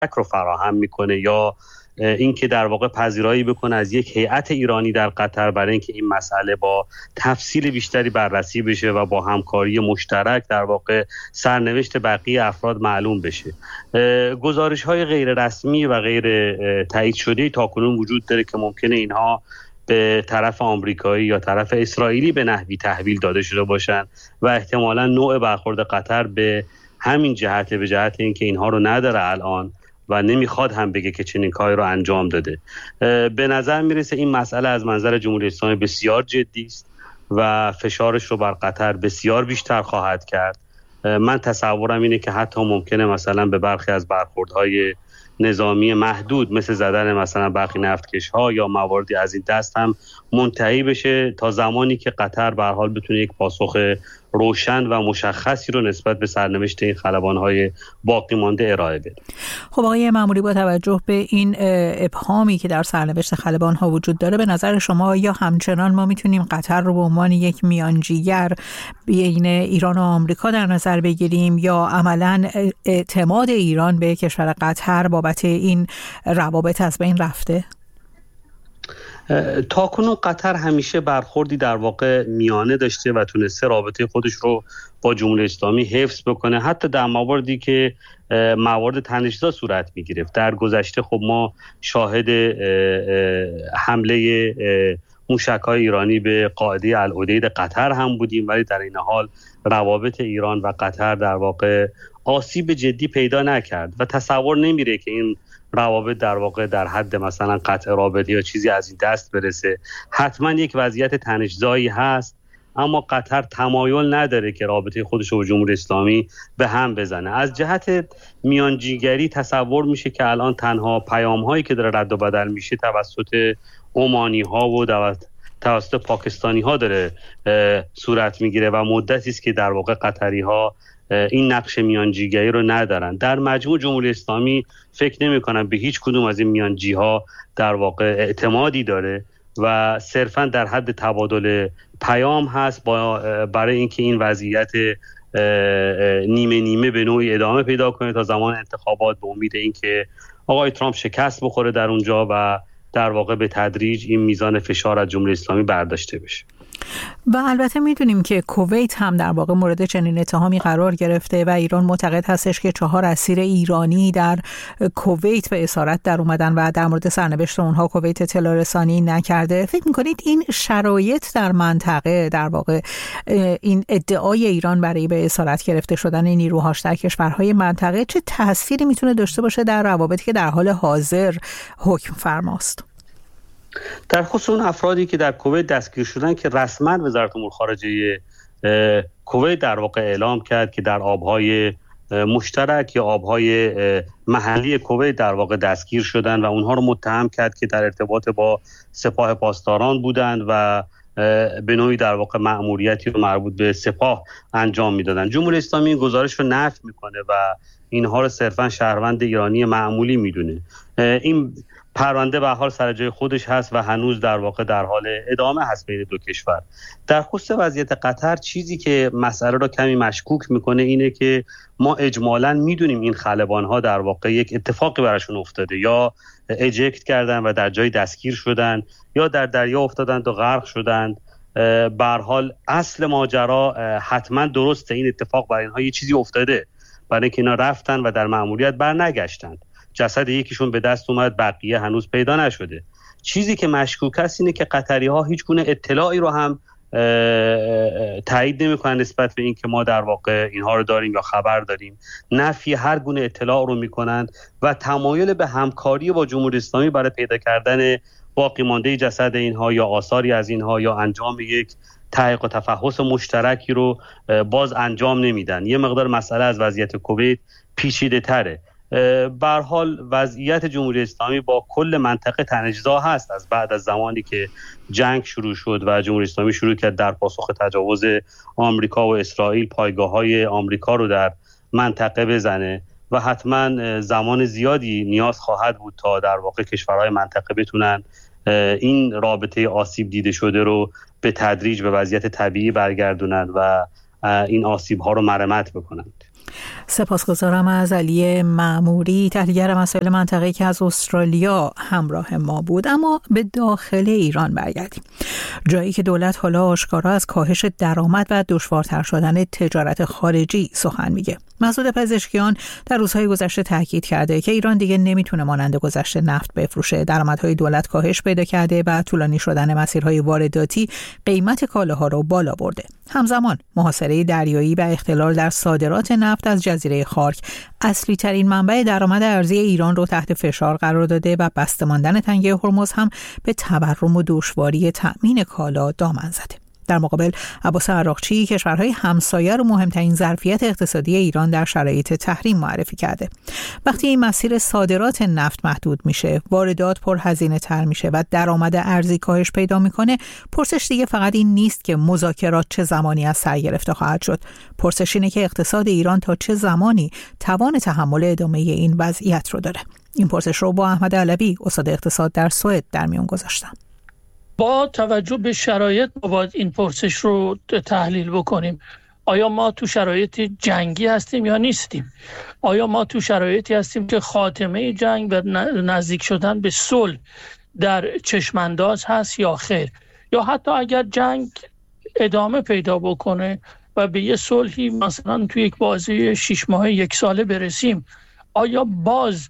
رو فراهم میکنه یا اینکه در واقع پذیرایی بکنه از یک هیئت ایرانی در قطر برای اینکه این مسئله با تفصیل بیشتری بررسی بشه و با همکاری مشترک در واقع سرنوشت بقیه افراد معلوم بشه. گزارش‌های غیر رسمی و غیر تایید شده تاکنون وجود داره که ممکنه اینها به طرف آمریکایی یا طرف اسرائیلی به نحوی تحویل داده شده باشن و احتمالاً نوع برخورد قطر به همین جهت، به جهت اینکه اینها رو نداره الان و نمیخواد هم بگه که چنین کاری رو انجام داده. به نظر میرسه این مسئله از منظر جمهوری اسلامی بسیار جدی است و فشارش رو بر قطر بسیار بیشتر خواهد کرد. من تصورم اینه که حتی ممکنه مثلا به برخی از برخوردهای نظامی محدود مثل زدن مثلا برخی نفتکش‌ها یا مواردی از این دست هم منتهی بشه تا زمانی که قطر به هر حال بتونه یک پاسخ روشن و مشخصی رو نسبت به سرنوشت این خلبان‌های باقی مانده ارائه بده. خب آقای مأموری، با توجه به این ابهامی که در سرنوشت خلبان‌ها وجود داره، به نظر شما یا همچنان ما میتونیم قطر رو به عنوان یک میانجیگر بین ایران و آمریکا در نظر بگیریم یا عملاً اعتماد ایران به کشور قطر بابت این روابط از بین رفته؟ تاکنون قطر همیشه برخوردی در واقع میانه داشته و تونسته رابطه خودش رو با جمهوری اسلامی حفظ بکنه، حتی در مواردی که موارد تنش‌زا صورت می‌گرفت. در گذشته خب ما شاهد حمله موشک‌های ایرانی به قاعده الحدید قطر هم بودیم، ولی در این حال روابط ایران و قطر در واقع آسیب جدی پیدا نکرد و تصور نمیره که این روابط در واقع در حد مثلا قطع رابطه یا چیزی از این دست برسه. حتما یک وضعیت تنش‌زایی هست، اما قطر تمایل نداره که رابطه خودش رو با جمهوری اسلامی به هم بزنه. از جهت میانجیگری تصور میشه که الان تنها پیام‌هایی که داره رد و بدل میشه توسط عمانی‌ها و توسط پاکستانی‌ها داره صورت میگیره و مدتی است که در واقع قطری‌ها این نقش میانجیگری رو ندارن. در مجموع جمهوری اسلامی فکر نمی‌کنم به هیچ کدوم از این میانجی‌ها در واقع اعتمادی داره و صرفاً در حد تبادل پیام هست برای اینکه این وضعیت نیمه نیمه به نوعی ادامه پیدا کنه تا زمان انتخابات، به امید اینکه آقای ترامپ شکست بخوره در اونجا و در واقع به تدریج این میزان فشار از جمهوری اسلامی برداشته بشه. و البته میدونیم که کویت هم در واقع مورد چنین اتهامی قرار گرفته و ایران معتقد هستش که 4 اسیر ایرانی در کویت به اسارت در اومدن و در مورد سرنوشت اونها کویت اطلاع رسانی نکرده. فکر میکنید این شرایط در منطقه، در واقع این ادعای ایران برای به اسارت گرفته شدن نیروهاش در کشورهای منطقه چه تأثیری میتونه داشته باشه در روابطی که در حال حاضر حکم فرماست؟ در خصوص اون افرادی که در کویت دستگیر شدن که رسما وزارت امور خارجه کویت در واقع اعلام کرد که در آبهای مشترک یا آبهای محلی کویت در واقع دستگیر شدن و اونها رو متهم کرد که در ارتباط با سپاه پاسداران بودند و به نوعی در واقع مأموریتی رو مربوط به سپاه انجام میدادن. جمهوری اسلامی این گزارش رو نفی میکنه و اینها رو صرفا شهروند ایرانی معمولی میدونه. این پرونده به حال سر جای خودش هست و هنوز در واقع در حال ادامه هست بین دو کشور. در خصوص وضعیت قطر چیزی که مسئله رو کمی مشکوک میکنه اینه که ما اجمالاً میدونیم این خلبان‌ها در واقع یک اتفاقی براشون افتاده، یا اجکت کردن و در جای دستگیر شدن یا در دریا افتادند و غرق شدند. به هر حال اصل ماجرا حتما درسته، این اتفاق برای اینها یه چیزی افتاده، برای اینکه اینا رفتن و در مأموریت برنگشتن. جسد یکیشون به دست اومد، بقیه هنوز پیدا نشده. چیزی که مشکوک است اینه که قطری‌ها هیچ گونه اطلاعی رو هم تایید نمی‌کنن نسبت به این که ما در واقع اینها رو داریم یا خبر داریم. نفی هر گونه اطلاع رو می‌کنن و تمایل به همکاری با جمهوری اسلامی برای پیدا کردن باقی مانده جسد اینها یا آثاری از اینها یا انجام یک تحقیق و تفحص مشترکی رو باز انجام نمیدن. یه مقدار مسئله از وضعیت کویت پیچیده‌تره. به هر حال وضعیت جمهوری اسلامی با کل منطقه تنش‌زا هست از بعد از زمانی که جنگ شروع شد و جمهوری اسلامی شروع کرد در پاسخ تجاوز آمریکا و اسرائیل پایگاه‌های آمریکا رو در منطقه بزنه و حتما زمان زیادی نیاز خواهد بود تا در واقع کشورهای منطقه بتونن این رابطه آسیب دیده شده رو به تدریج به وضعیت طبیعی برگردونن و این آسیب‌ها رو مرمت بکنند. سپاسگزارم از علی معموری، تحلیلگر مسائل منطقه‌ای که از استرالیا همراه ما بود. اما به داخل ایران برگردیم، جایی که دولت حالا آشکارا از کاهش درآمد و دشوارتر شدن تجارت خارجی سخن میگه. مسعود پزشکیان در روزهای گذشته تاکید کرده که ایران دیگه نمیتونه مانند گذشته نفت بفروشه. درآمدهای دولت کاهش پیدا کرده و طولانی شدن مسیرهای وارداتی قیمت کالاها رو بالا برده. همزمان محاصره دریایی و اختلال در صادرات نفت از جزیره خارک اصلی ترین منبع درآمد ارزی ایران رو تحت فشار قرار داده و بسته ماندن تنگه هرمز هم به تورم و دشواری تأمین کالا دامن زده. در مقابل عباس عراقچی کشورهای همسایه رو مهمترین ظرفیت اقتصادی ایران در شرایط تحریم معرفی کرده. وقتی این مسیر صادرات نفت محدود میشه، واردات پرهزینه تر میشه و درآمد ارزی کاهش پیدا میکنه، پرسش دیگه فقط این نیست که مذاکرات چه زمانی از سر گرفته خواهد شد. پرسش اینه که اقتصاد ایران تا چه زمانی توان تحمل ادامه این وضعیت رو داره. این پرسش رو با احمد علوی، استاد اقتصاد در سوئد، در میون گذاشتم. با توجه به شرایط باید این پرسش رو تحلیل بکنیم. آیا ما تو شرایط جنگی هستیم یا نیستیم؟ آیا ما تو شرایطی هستیم که خاتمه جنگ و نزدیک شدن به صلح در چشمانداز هست یا خیر؟ یا حتی اگر جنگ ادامه پیدا بکنه و به یه صلحی مثلا تو یک بازه 6 ماهه 1 ساله برسیم، آیا باز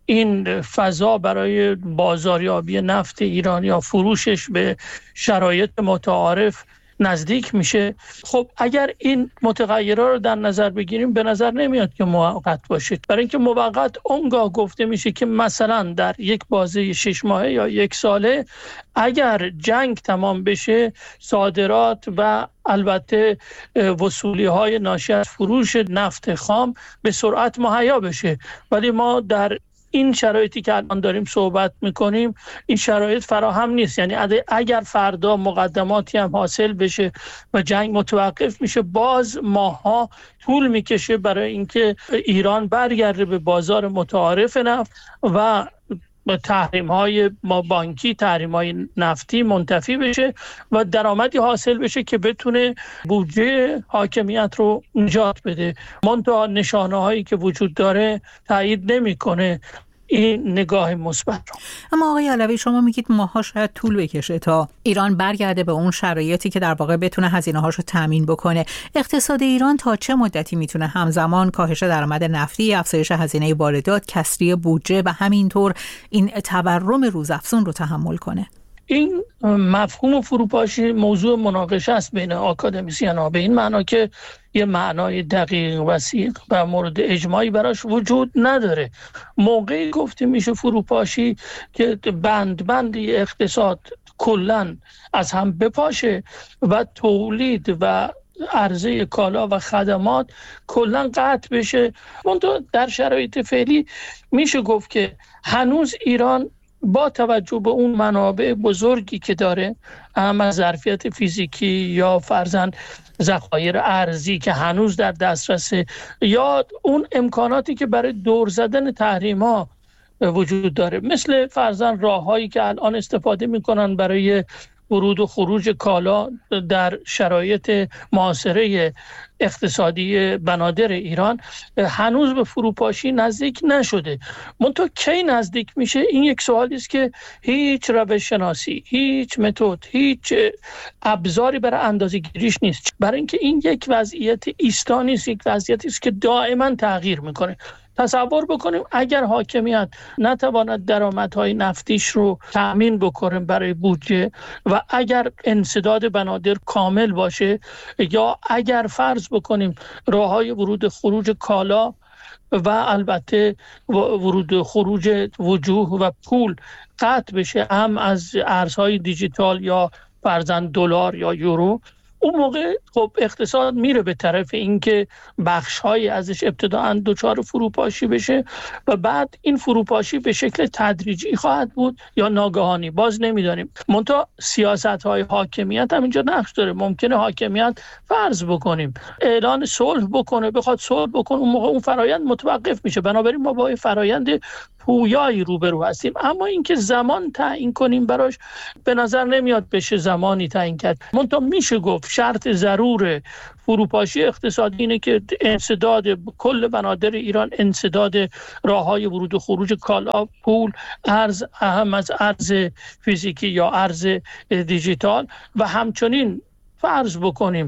این فضا برای بازاریابی نفت ایران یا فروشش به شرایط متعارف نزدیک میشه؟ خب اگر این متغیرها رو در نظر بگیریم، به نظر نمیاد که موقت باشه. برای اینکه موقت اونگاه گفته میشه که مثلا در یک بازه 6 ماهه یا 1 ساله اگر جنگ تمام بشه، صادرات و البته وصولی های ناشی از فروش نفت خام به سرعت مهیا بشه. ولی ما در این شرایطی که الان داریم صحبت میکنیم، این شرایط فراهم نیست. یعنی اگر فردا مقدماتی هم حاصل بشه و جنگ متوقف میشه، باز ماها طول میکشه برای اینکه ایران برگرده به بازار متعارف نفت و تحریم‌های ما بانکی، تحریم‌های نفتی منتفی بشه و درآمدی حاصل بشه که بتونه بودجه حاکمیت رو نجات بده. منتها نشانه‌هایی که وجود داره تایید نمی‌کنه این نگاه مثبت رو. اما آقای علوی، شما میگید ماها شاید طول بکشه تا ایران برگرده به اون شرایطی که در واقع بتونه هزینه‌هاش رو تامین بکنه. اقتصاد ایران تا چه مدتی میتونه همزمان کاهش درآمد نفتی، افزایش هزینه واردات، کسری بودجه و همینطور این تورم روزافزون رو تحمل کنه؟ این مفهوم فروپاشی موضوع مناقشه است بین آکادمیسیان‌ها، به این معنا که یه معنای دقیق وسیق و مورد اجماعی براش وجود نداره. موقعی گفته میشه فروپاشی که بندی اقتصاد کلن از هم بپاشه و تولید و عرضه کالا و خدمات کلن قطع بشه. منتها در شرایط فعلی میشه گفت که هنوز ایران با توجه به اون منابع بزرگی که داره، هم از ظرفیت فیزیکی یا فرضاً ذخایر ارزی که هنوز در دسترسه، یا اون امکاناتی که برای دور زدن تحریم‌ها وجود داره، مثل فرضاً راه‌هایی که الان استفاده می‌کنن برای ورود و خروج کالا در شرایط معاصره اقتصادی بنادر ایران، هنوز به فروپاشی نزدیک نشده. منتها کی نزدیک میشه؟ این یک سوالی است که هیچ روش شناسی، هیچ متد، هیچ ابزاری برای اندازه‌گیریش نیست. برای اینکه این یک وضعیت ایستا نیست، یک وضعیتی است که دائما تغییر میکنه. تصور بکنیم اگر حاکمیت نتواند درآمدهای نفتیش رو تأمین بکنه برای بودجه و اگر انسداد بنادر کامل باشه، یا اگر فرض بکنیم راههای ورود خروج کالا و البته ورود خروج وجوه و پول قطع بشه، هم از ارزهای دیجیتال یا فرضاً دلار یا یورو، اون موقع خب اقتصاد میره به طرف اینکه بخش‌های ازش ابتداءً دچار فروپاشی بشه و بعد این فروپاشی به شکل تدریجی خواهد بود یا ناگهانی، باز نمیدانیم. منتها سیاست‌های حاکمیت هم اینجا نقش داره. ممکنه حاکمیت فرض بکنیم اعلان صلح بکنه، بخواد صلح بکنه، اون موقع اون فرایند متوقف میشه. بنابراین ما با فرایند پویایی روبرو هستیم. اما اینکه زمان تعیین کنیم براش به نظر نمیاد بشه زمانی تعیین کرد. منتها میشه گفت شرط ضرور فروپاشی اقتصادی اینه که انسداد کل بنادر ایران، انسداد راههای ورود و خروج کالا، پول، ارز، اهم از ارز فیزیکی یا ارز دیجیتال، و همچنین فرض بکنیم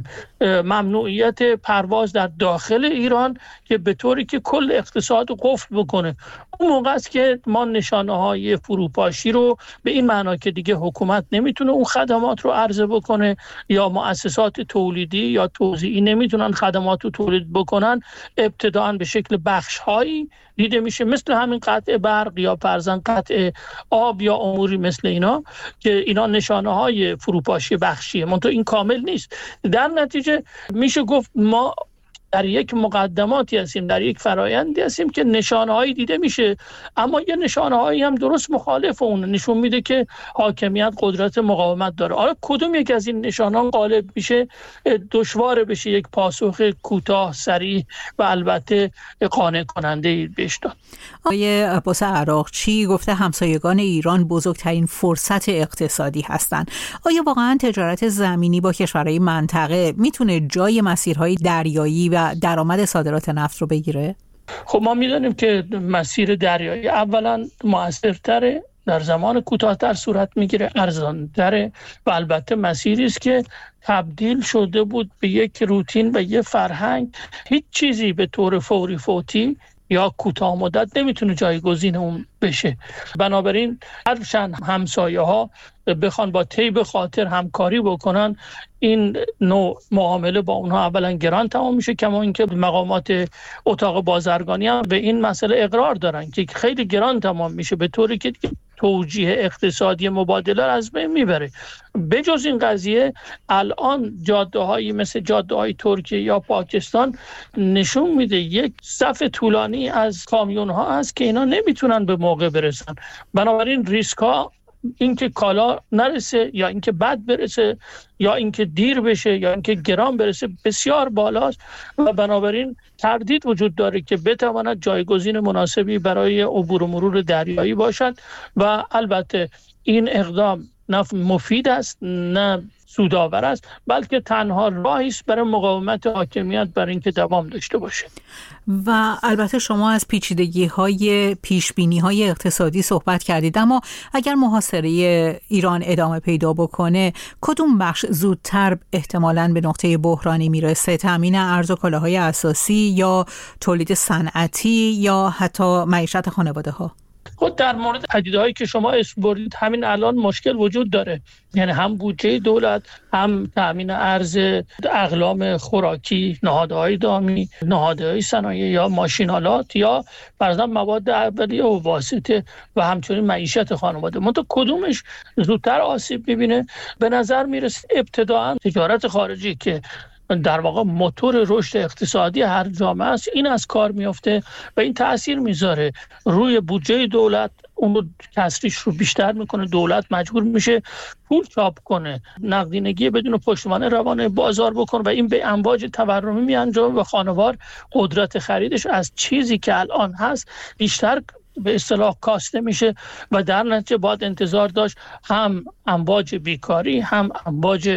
ممنوعیت پرواز در داخل ایران که به طوری که کل اقتصاد قفل بکنه. اون موقع است که ما نشانه های فروپاشی رو به این معنا که دیگه حکومت نمیتونه اون خدمات رو عرضه بکنه یا مؤسسات تولیدی یا توزیعی نمیتونن خدمات رو تولید بکنن، ابتداً به شکل بخش هایی دیده میشه، مثل همین قطع برق یا فرضاً قطع آب یا اموری مثل اینا که اینا نشانه های فروپاشی بخشیه، منتها این کامل نیست. در نتیجه میشه گفت ما در یک مقدماتی هستیم، در یک فرایندی هستیم که نشانه‌هایی دیده میشه، اما یه نشانه‌هایی هم درست مخالف اون، نشون میده که حاکمیت قدرت مقاومت داره. آره کدوم یک از این نشانه‌ها غالب میشه دشواره بشه یک پاسخ کوتاه، سریع و البته قانع کننده بهش داد. آقای عباس عراقچی گفته همسایگان ایران بزرگترین فرصت اقتصادی هستند. آیا واقعا تجارت زمینی با کشورهای منطقه میتونه جای مسیرهای دریایی و درآمد صادرات نفت رو بگیره؟ خب ما میدونیم که مسیر دریایی اولا موثرتره، در زمان کوتاه‌تر صورت میگیره، ارزان‌تره و البته مسیری است که تبدیل شده بود به یک روتین و یک فرهنگ. هیچ چیزی به طور فوری فوتی یا کوتاه مدت نمیتونه جایگزین اون بشه. بنابراین هرچند همسایه ها بخوان با طیب خاطر همکاری بکنن، این نوع معامله با اونها اولا گران تمام میشه، کما اینکه مقامات اتاق بازرگانی هم به این مسئله اقرار دارن که خیلی گران تمام میشه، به طوری که توجیه اقتصادی مبادله را از بین میبره. بجز این قضیه الان جاده‌هایی مثل جاده‌های ترکیه یا پاکستان نشون میده یک صف طولانی از کامیون‌ها هست که اینا نمیتونن به موقع برسن. بنابراین ریسک‌ها، اینکه کالا نرسه یا اینکه بد برسه یا اینکه دیر بشه یا اینکه گران برسه، بسیار بالاست و بنابراین تردید وجود داره که بتواند جایگزین مناسبی برای عبور و مرور دریایی باشد و البته این اقدام نه مفید است نه سودآور است، بلکه تنها راهی است برای مقاومت حاکمیت برای اینکه دوام داشته باشه. و البته شما از پیچیدگی‌های پیشبینی‌های اقتصادی صحبت کردید، اما اگر محاصره ایران ادامه پیدا بکنه کدوم بخش زودتر احتمالاً به نقطه بحرانی میرسه؟ تامین ارز و کالاهای اساسی یا تولید صنعتی یا حتی معیشت خانواده‌ها؟ خود در مورد پدیده‌هایی که شما اسم بردید همین الان مشکل وجود داره، یعنی هم بودجه دولت، هم تامین ارز اقلام خوراکی، نهادهای دامی، نهادهای صنایع یا ماشینالات یا فرضاً مواد اولیه و واسطه و همچنین معیشت خانواده. منتها کدومش زودتر آسیب می‌بینه؟ به نظر میرسه ابتداءً تجارت خارجی که در واقع موتور رشد اقتصادی هر جامعه است، این از کار میفته و این تأثیر میذاره روی بودجه دولت، اون رو کسریش رو بیشتر میکنه، دولت مجبور میشه پول چاپ کنه، نقدینگی بدون پشتوانه روانه بازار بکنه و این به امواج تورمی میانجامه و خانوار قدرت خریدش از چیزی که الان هست بیشتر به اصطلاح کاسته میشه و در نتیجه باید انتظار داشت هم امواج بیکاری، هم امواج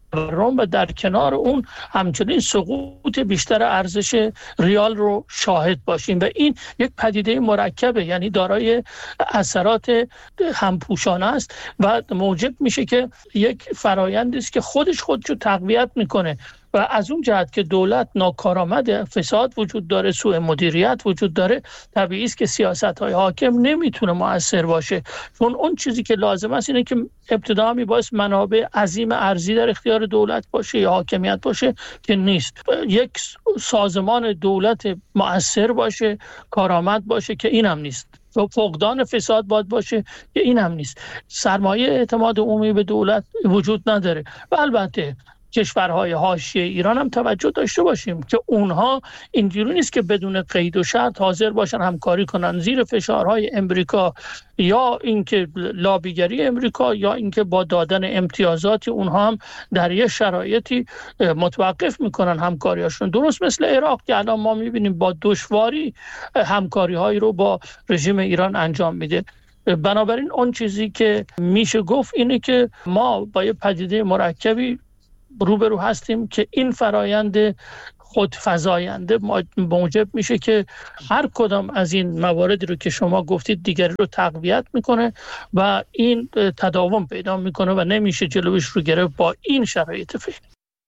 و در کنار اون همچنین سقوط بیشتر ارزش ریال رو شاهد باشیم و این یک پدیده مرکبه، یعنی دارای اثرات همپوشانه است و موجب میشه که یک فرایندی است که خودشو تقویت میکنه و از اون جهت که دولت ناکارآمد، فساد وجود داره، سوء مدیریت وجود داره، طبیعی است که سیاست‌های حاکم نمیتونه مؤثر باشه، چون اون چیزی که لازم است اینه که ابتدا میباید منابع عظیم ارزی در اختیار دولت باشه یا حاکمیت باشه که نیست. یک سازمان دولت مؤثر باشه، کارآمد باشه که این هم نیست. و فقدان فساد باید باشه که این هم نیست. سرمایه اعتماد عمومی به دولت وجود نداره و البته کشورهای حاشیه ایران هم توجه داشته باشیم که اونها اینجوری نیست که بدون قید و شرط حاضر باشن همکاری کنن زیر فشارهای امریکا یا اینکه لابیگری امریکا یا اینکه با دادن امتیازاتی اونها هم در یه شرایطی متوقف میکنن همکاریاشون، درست مثل عراق که الان ما میبینیم با دشواری همکاری‌هایی رو با رژیم ایران انجام میده. بنابراین اون چیزی که میشه گفت اینه که ما با یه پدیده مرکبی روبرو هستیم که این فرایند خودفزاینده موجب میشه که هر کدام از این مواردی رو که شما گفتید دیگری رو تقویت میکنه و این تداوم پیدا میکنه و نمیشه جلوش رو گرفت با این شرایط فعلی.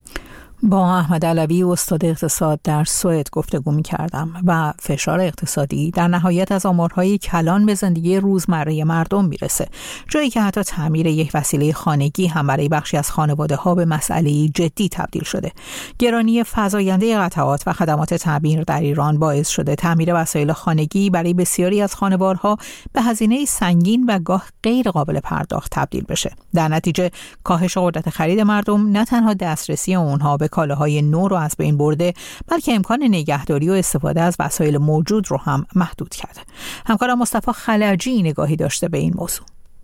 با احمد علوی استاد اقتصاد در سوئد گفتگو می‌کردم و فشار اقتصادی در نهایت از آمارهای کلان به زندگی روزمره مردم میرسه، جایی که حتی تعمیر یک وسیله خانگی هم برای بخشی از خانواده‌ها به مسئله جدی تبدیل شده. گرانی فزاینده قطعات و خدمات تعمیر در ایران باعث شده تعمیر وسایل خانگی برای بسیاری از خانوارها به هزینه سنگین و گاه غیر قابل پرداخت تبدیل بشه. در نتیجه کاهش قدرت خرید مردم نه تنها دسترسی اونها به کالاهای نو رو از بین برده، بلکه امکان نگهداری و استفاده از وسایل موجود رو هم محدود کرده. همکارم مصطفی خلجی نگاهی داشته به این موضوع.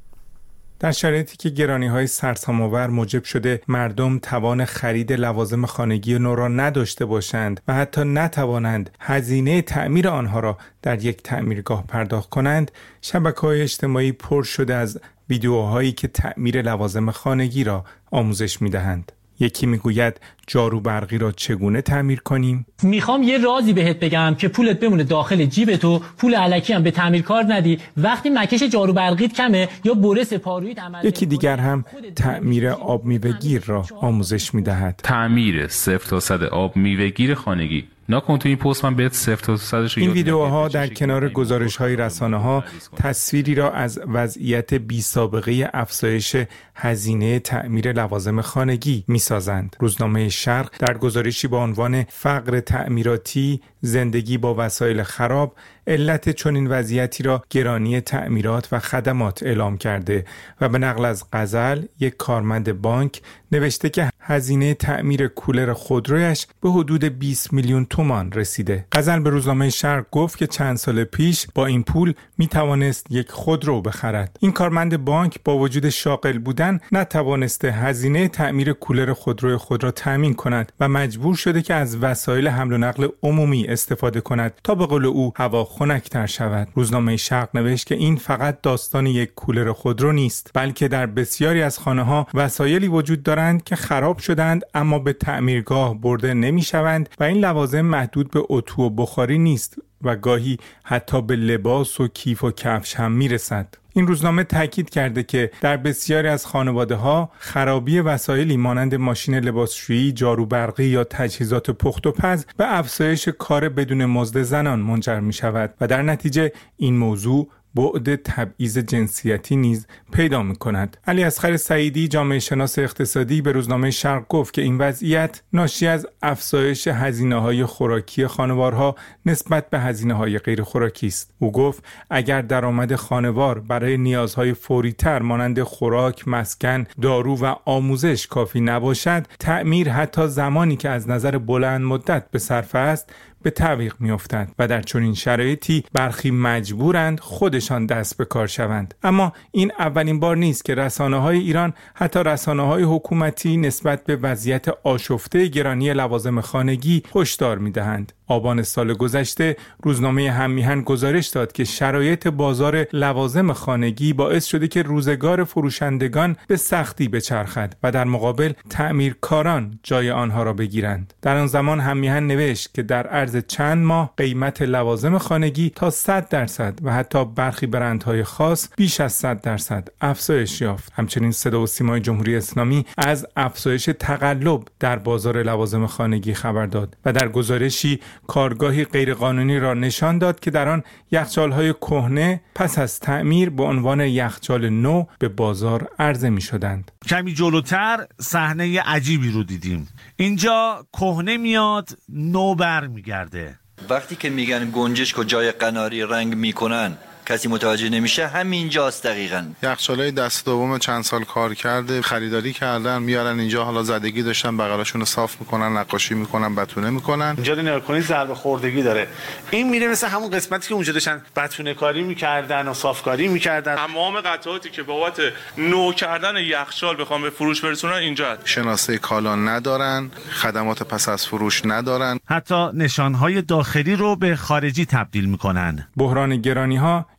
در شرایطی که گرانی‌های سرسام‌آور موجب شده مردم توان خرید لوازم خانگی نو را نداشته باشند و حتی نتوانند هزینه تعمیر آنها را در یک تعمیرگاه پرداخت کنند، شبکه‌های اجتماعی پر شده از ویدیوهایی که تعمیر لوازم خانگی را آموزش می‌دهند. یکی میگوید جارو برقی را چگونه تعمیر کنیم؟ میخوام یه رازی بهت بگم که پولت بمونه داخل جیبت و پول الکی هم به تعمیرکار ندی. وقتی مکش جارو برقیت کمه یا بره سپارویت عمل. یکی دیگر هم تعمیر آب میوه‌گیر را آموزش میدهد. تعمیر 0 تا 100 آب میوه‌گیر خانگی. نکن تو این پست من بهت 0 تا 100 این ویدیوها در کنار گزارش‌های رسانه‌ها تصویری را از وضعیت بی‌سابقه افزایش هزینه تعمیر لوازم خانگی می‌سازند. روزنامه شرق در گزارشی با عنوان فقر تعمیراتی، زندگی با وسایل خراب، علت چنین وضعیتی را گرانی تعمیرات و خدمات اعلام کرده و به نقل از غزل، یک کارمند بانک نوشته که هزینه تعمیر کولر خودرویش به حدود 20 میلیون تومان رسیده. غزل به روزنامه شرق گفت که چند سال پیش با این پول می توانست یک خودرو بخرد. این کارمند بانک با وجود شاغل بودن نتوانسته هزینه تعمیر کولر خودروی خود را تامین کند و مجبور شده که از وسایل حمل و نقل عمومی استفاده کند تا به قول او هوا خنک‌تر شود. روزنامه شرق نوشت که این فقط داستان یک کولر خودرو نیست، بلکه در بسیاری از خانه‌ها وسایلی وجود دارند که خراب شدند اما به تعمیرگاه برده نمی‌شوند و این لوازم محدود به اتو و بخاری نیست و گاهی حتی به لباس و کیف و کفش هم میرسد. این روزنامه تاکید کرده که در بسیاری از خانواده‌ها خرابی وسایلی مانند ماشین لباسشویی، جارو برقی یا تجهیزات پخت و پز به افزایش کار بدون مزد زنان منجر می‌شود و در نتیجه این موضوع بعد تبعیض جنسیتی نیز پیدا می‌کند. علی اصغر سعیدی جامعه شناس اقتصادی به روزنامه شرق گفت که این وضعیت ناشی از افزایش هزینه‌های خوراکی خانوارها نسبت به هزینه‌های غیر خوراکی است. او گفت اگر درآمد خانوار برای نیازهای فوری‌تر مانند خوراک، مسکن، دارو و آموزش کافی نباشد، تعمیر حتی زمانی که از نظر بلند مدت به صرفه است به تعویق می‌افتد و در چنین شرایطی برخی مجبورند خودشان دست به کار شوند. اما این اولین بار نیست که رسانه‌های ایران، حتی رسانه‌های حکومتی، نسبت به وضعیت آشفته گرانی لوازم خانگی هشدار می‌دهند. آبان سال گذشته روزنامه هممیهن گزارش داد که شرایط بازار لوازم خانگی باعث شده که روزگار فروشندگان به سختی بچرخد و در مقابل تعمیرکاران جای آنها را بگیرند. در آن زمان هممیهن نوشت که در عرض چند ماه قیمت لوازم خانگی تا 100% و حتی برخی برندهای خاص بیش از 100% افزایش یافت. همچنین صدا و سیمای جمهوری اسلامی از افزایش تقلب در بازار لوازم خانگی خبر داد و در گزارشی کارگاهی غیرقانونی را نشان داد که در آن یخچال‌های کهنه پس از تعمیر به عنوان یخچال نو به بازار عرضه می‌شدند. کمی جلوتر صحنه عجیبی رو دیدیم. اینجا کهنه میاد، نو برمیگرده. وقتی که میگن گنجشک و جای قناری رنگ میکنن کسی متوجه نمیشه، همینجاست دقیقاً. یخچالای دست دوم چند سال کار کرده، خریداری کردن، میارن اینجا، حالا زدگی داشتن، بغلاشون رو صاف میکنن، نقاشی میکنن، بتونه میکنن. اینجا نگاه کنید ضربه خوردگی داره. این میره مثل همون قسمتی که اونجا داشتن بتونه کاری میکردن و صافکاری میکردن. تمام قطعاتی که بابت نو کردن یخچال بخوام به فروش برسونن اینجا هست. شناسه کالا ندارن، خدمات پس از فروش ندارن، حتی نشانهای داخلی رو به خارجی تبدیل میکنن. بحران گرانی‌ها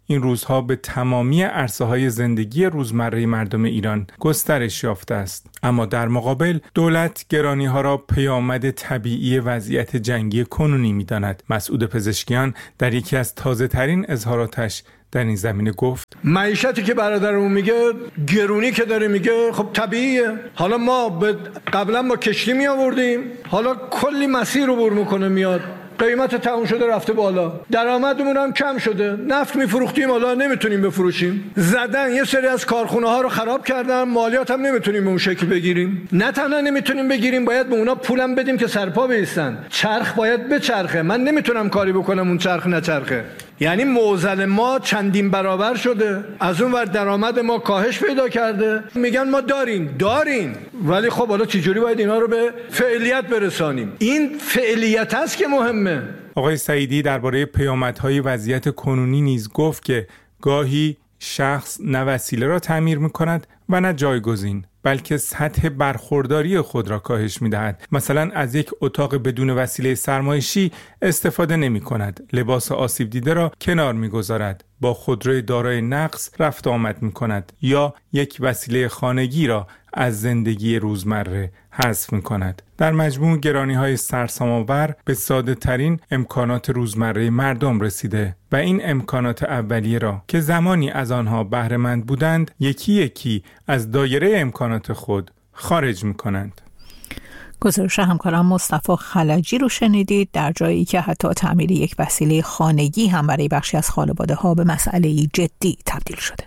این روزها به تمامی عرصه‌های زندگی روزمره مردم ایران گسترش یافته است. اما در مقابل دولت گرانی‌ها را پیامد طبیعی وضعیت جنگی کنونی می‌داند. مسعود پزشکیان در یکی از تازه‌ترین اظهاراتش در این زمینه گفت معیشتی که برادرمون میگه، گرونی که داره میگه، خب طبیعیه. حالا ما قبلا با کشتی می آوردیم، حالا کلی مسیر رو بر میکنه میاد، قیمت تموم شده رفته بالا، درآمدمون هم کم شده، نفت میفروختیم حالا نمیتونیم بفروشیم، زدن یه سری از کارخونه ها رو خراب کردن، مالیات هم نمیتونیم به اون شکل بگیریم. نه تنها نمیتونیم بگیریم، باید به اونا پولم بدیم که سرپا بیستن. چرخ باید بچرخه، من نمیتونم کاری بکنم اون چرخ نچرخه. یعنی معضل ما چندین برابر شده، از اون ور درآمد ما کاهش پیدا کرده. میگن ما دارین، ولی خب حالا چجوری باید اینا رو به فعالیت برسانیم؟ این فعالیت است که مهمه. آقای سعیدی درباره پیامدهای وضعیت کنونی نیز گفت که گاهی شخص نه وسیله را تعمیر می‌کند و نه جایگزین، بلکه سطح برخورداری خود را کاهش می‌دهد. مثلا از یک اتاق بدون وسیله سرمایشی استفاده نمی‌کند، لباس آسیب دیده را کنار می‌گذارد، با خودروی دارای نقص رفت آمد می‌کند یا یک وسیله خانگی را از زندگی روزمره حذف می‌کند. در مجموع گرانی‌های سرسام‌آور به ساده‌ترین امکانات روزمره مردم رسیده و این امکانات اولیه را که زمانی از آنها بهره مند بودند یکی یکی از دایره امکانات خود خارج می‌کنند. گزارش همکارم مصطفی خلجی رو شنیدید، در جایی که حتی تعمیر یک وسیله خانگی هم برای بخشی از خانواده‌ها به مسئله جدی تبدیل شده.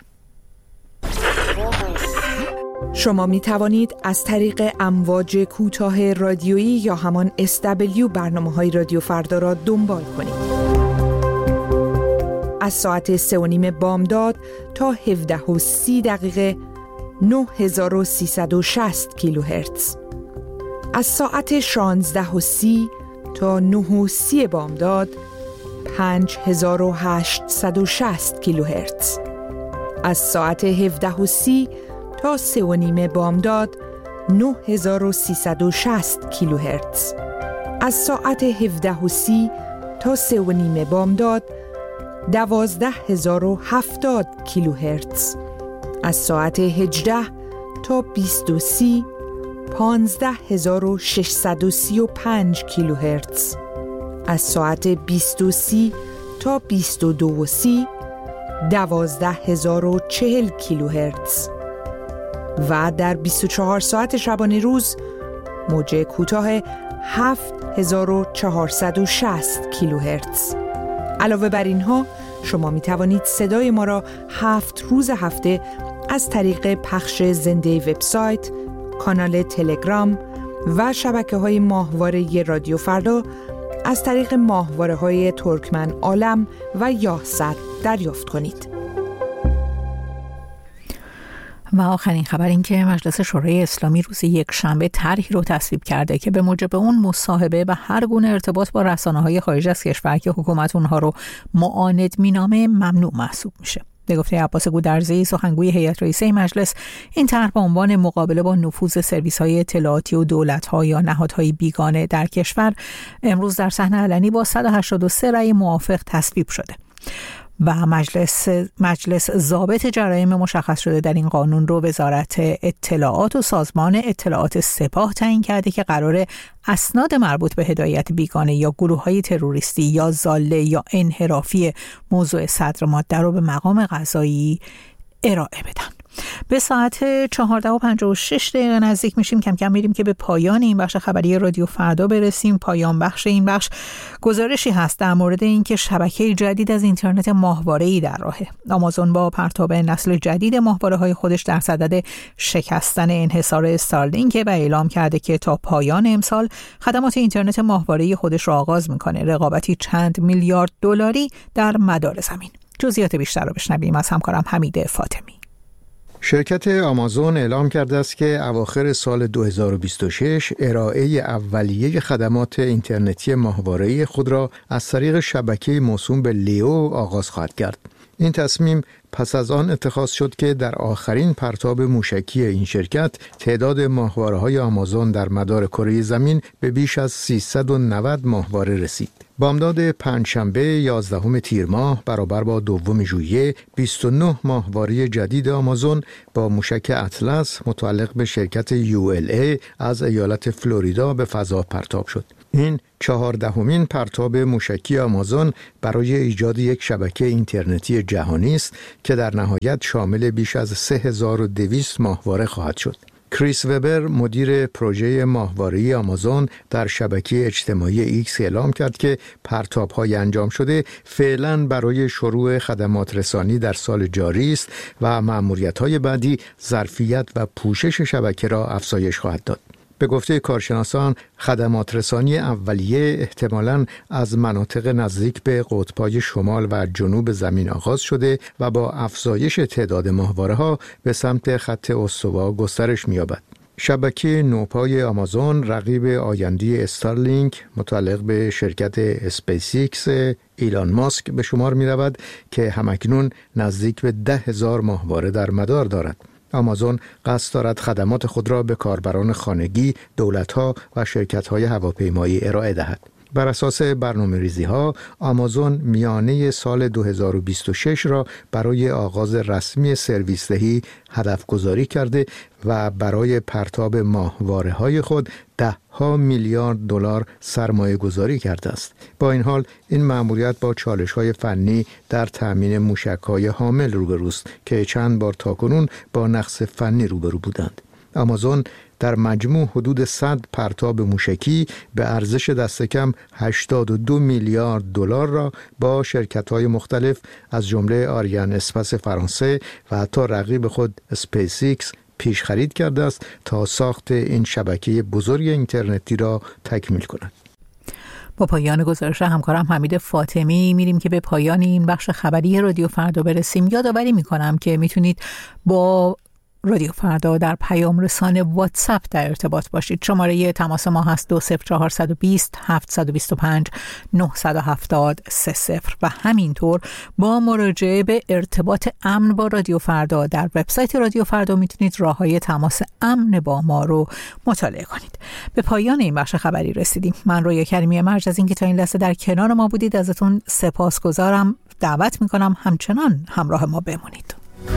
شما می توانید از طریق امواج کوتاه رادیویی یا همان SW برنامه‌های رادیو فردا را دنبال کنید. از ساعت 3:30 بامداد تا 17:30 9360 کیلوهرتز. از ساعت 16:30 تا 9:30 بامداد 5860 کیلوهرتز. از ساعت 17:30 تا 3:30 بامداد 9360 کیلوهرتز. از ساعت 17:30 تا 3:30 بامداد 12070 کیلوهرتز. از ساعت 18 تا 20:30 15635 کیلوهرتز. از ساعت 20:30 تا 22:30 12040 کیلوهرتز. و در 24 ساعت شبانه روز موج کوتاه 7460 کیلوهرتز. علاوه بر اینها شما می توانید صدای ما را 7 روز هفته از طریق پخش زنده وبسایت، کانال تلگرام و شبکه‌های ماهواره رادیو فردا از طریق ماهواره‌های ترکمن عالم و یاهصد دریافت کنید. و آخرین خبر این که مجلس شورای اسلامی روز یکشنبه طرحی رو تصویب کرده که به موجب اون مصاحبه و هر گونه ارتباط با رسانه‌های خارج از کشور که حکومت اونها رو معاند مینامه ممنوع محسوب میشه. به گفته عباس گودرزی سخنگوی هیئت رئیسه مجلس، این طرح به عنوان مقابله با نفوذ سرویس‌های اطلاعاتی و دولت‌ها یا نهادهای بیگانه در کشور امروز در صحنه علنی با 183 رأی موافق تصویب شده. و مجلس ضابط جرایم مشخص شده در این قانون رو وزارت اطلاعات و سازمان اطلاعات سپاه تعیین کرده که قراره اسناد مربوط به هدایت بیگانه یا گروه‌های تروریستی یا ضاله یا انحرافی موضوع صدر ماده رو به مقام قضایی ارائه بدن. به ساعت 14:56 نزدیک میشیم، کم کم میریم که به پایان این بخش خبری رادیو فردا برسیم. پایان بخش این بخش گزارشی هست در مورد اینکه شبکه جدید از اینترنت ماهواره‌ای در راهه. آمازون با پرتاب نسل جدید ماهواره‌های خودش در صدد شکستن انحصار استارلینک و اعلام کرده که تا پایان امسال خدمات اینترنت ماهواره‌ای خودش را آغاز میکنه. رقابتی چند میلیارد دلاری در مدار زمین. جزئیات بیشتر رو بشنویم از همکارم حمید فاطمی. شرکت آمازون اعلام کرده است که اواخر سال 2026 ارائه اولیه خدمات اینترنتی ماهواره‌ای خود را از طریق شبکه موسوم به لیو آغاز خواهد کرد. این تصمیم پس از آن اتخاذ شد که در آخرین پرتاب موشکی این شرکت تعداد ماهواره‌های آمازون در مدار کره زمین به بیش از 390 ماهواره رسید. بامداد پنجشنبه 11 تیر ماه برابر با 2 ژوئیه 29 ماهواره جدید آمازون با موشک اطلس متعلق به شرکت ULA از ایالت فلوریدا به فضا پرتاب شد. این 14مین پرتاب موشکی آمازون برای ایجاد یک شبکه اینترنتی جهانی است که در نهایت شامل بیش از 3200 ماهواره خواهد شد. کریس وبر مدیر پروژه ماهواره‌ای آمازون در شبکه اجتماعی ایکس اعلام کرد که پرتاب‌های انجام شده فعلاً برای شروع خدمات رسانی در سال جاری است و مأموریت‌های بعدی ظرفیت و پوشش شبکه را افزایش خواهد داد. به گفته کارشناسان خدمات رسانی اولیه احتمالاً از مناطق نزدیک به قطب‌های شمال و جنوب زمین آغاز شده و با افزایش تعداد ماهواره‌ها به سمت خط استوا گسترش می‌یابد. شبکه نوپای آمازون رقیب آینده استارلینک متعلق به شرکت اسپیس ایکس ایلان ماسک به شمار می‌رود که همکنون نزدیک به 10,000 ماهواره در مدار دارد. آمازون قصد دارد خدمات خود را به کاربران خانگی، دولت‌ها و شرکت‌های هواپیمایی ارائه دهد. بر اساس برنامه‌ریزی‌ها، آمازون میانه سال 2026 را برای آغاز رسمی سرویس دهی هدف گذاری کرده و برای پرتاب ماهواره‌های خود $10 میلیارد سرمایه گذاری کرده است. با این حال این مأموریت با چالش‌های فنی در تأمین موشک‌های حامل روبروست که چند بار تاکنون با نقص فنی روبرو بودند. آمازون در مجموع حدود 100 پرتاب موشکی به ارزش دست کم $82 میلیارد را با شرکت‌های مختلف از جمله آریان اسپاس فرانسه و حتی رقیب خود اسپیس ایکس پیش خرید کرده است تا ساخت این شبکه بزرگ اینترنتی را تکمیل کند. با پایان گزارش همکارم حمید فاطمی میریم که به پایان این بخش خبری رادیو فردا برسیم. یادآوری میکنم که میتونید با رادیو فردا در پیام رسان واتساپ در ارتباط باشید. شماره تماس ما هست 20420 725 970 30 و همینطور با مراجعه به ارتباط امن با رادیو فردا در وبسایت رادیو فردا میتونید راههای تماس امن با ما رو مطالعه کنید. به پایان این بخش خبری رسیدیم. من رویا کریمی مرج از اینکه تا این لحظه در کنار ما بودید ازتون سپاسگزارم. دعوت میکنم همچنان همراه ما بمونید.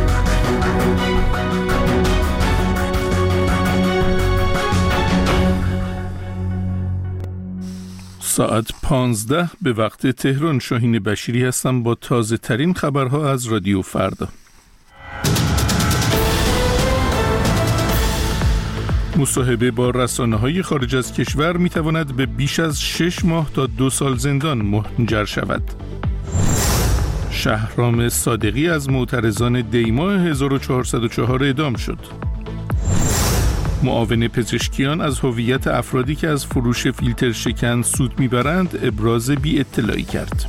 ساعت 15 به وقت تهران. شاهین بشیری هستم با تازه ترین خبرها از رادیو فردا. مصاحبه با رسانه‌های خارج از کشور می‌تواند به بیش از 6 ماه تا 2 سال زندان منجر شود. شهرام صادقی از معترضان دیماه 1404 اعدام شد. معاون پزشکیان از هویت افرادی که از فروش فیلتر شکن سود میبرند ابراز بی اطلاعی کرد.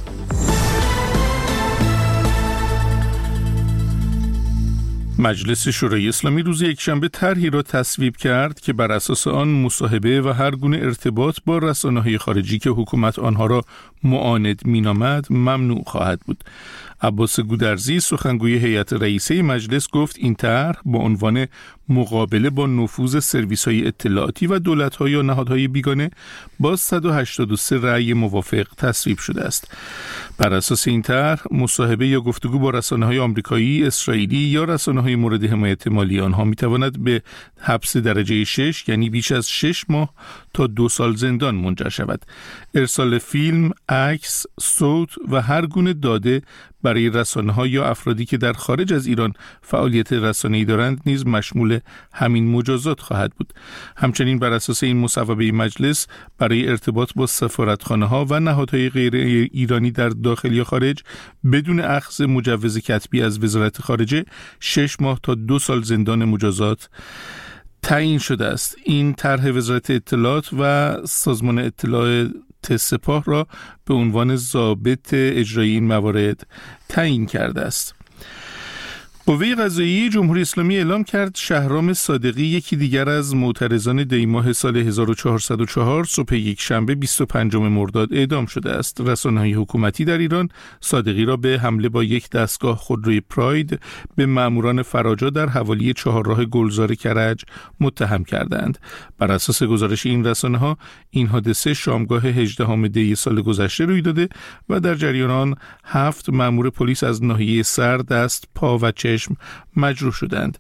مجلس شورای اسلامی روز یکشنبه طرحی را تصویب کرد که بر اساس آن مصاحبه و هر گونه ارتباط با رسانه‌های خارجی که حکومت آنها را معاند مینامد ممنوع خواهد بود. عباس گودرزی سخنگوی هیئت رئیسه مجلس گفت این طرح با عنوان مقابله با نفوذ سرویس‌های اطلاعاتی و دولت‌ها یا نهادهای بیگانه با 183 رأی موافق تصویب شده است. بر اساس این طرح مصاحبه یا گفتگو با رسانه‌های آمریکایی، اسرائیلی یا رسانه‌های مورد حمایت مالی آنها می‌تواند به حبس درجه 6 یعنی بیش از 6 ماه تا 2 سال زندان منجر شود. ارسال فیلم، عکس، صوت و هر گونه داده برای رسانه‌ها یا افرادی که در خارج از ایران فعالیت رسانه‌ای دارند نیز مشمول همین مجازات خواهد بود. همچنین بر اساس این مصوبه مجلس برای ارتباط با سفارتخانه‌ها و نهادهای غیر ایرانی در داخل یا خارج بدون اخذ مجوز کتبی از وزارت خارجه 6 ماه تا 2 سال زندان مجازات تعیین شده است. این طرح وزارت اطلاعات و سازمان اطلاعات سپاه را به عنوان ضابط اجرایی این موارد تعیین کرده است. قوه قضاییه جمهوری اسلامی اعلام کرد شهرام صادقی، یکی دیگر از معترضان دیماه سال 1404 صبح یک شنبه 25 مرداد اعدام شده است. رسانه‌های حکومتی در ایران صادقی را به حمله با یک دستگاه خودروی پراید به ماموران فراجا در حوالی چهارراه گلزار کرج متهم کردند. بر اساس گزارش این رسانه‌ها این حادثه شامگاه 18 دی سال گذشته روی داده و در جریان آن 7 مامور پلیس از ناحیه سر، دست، پا و چشم مجروح شدند.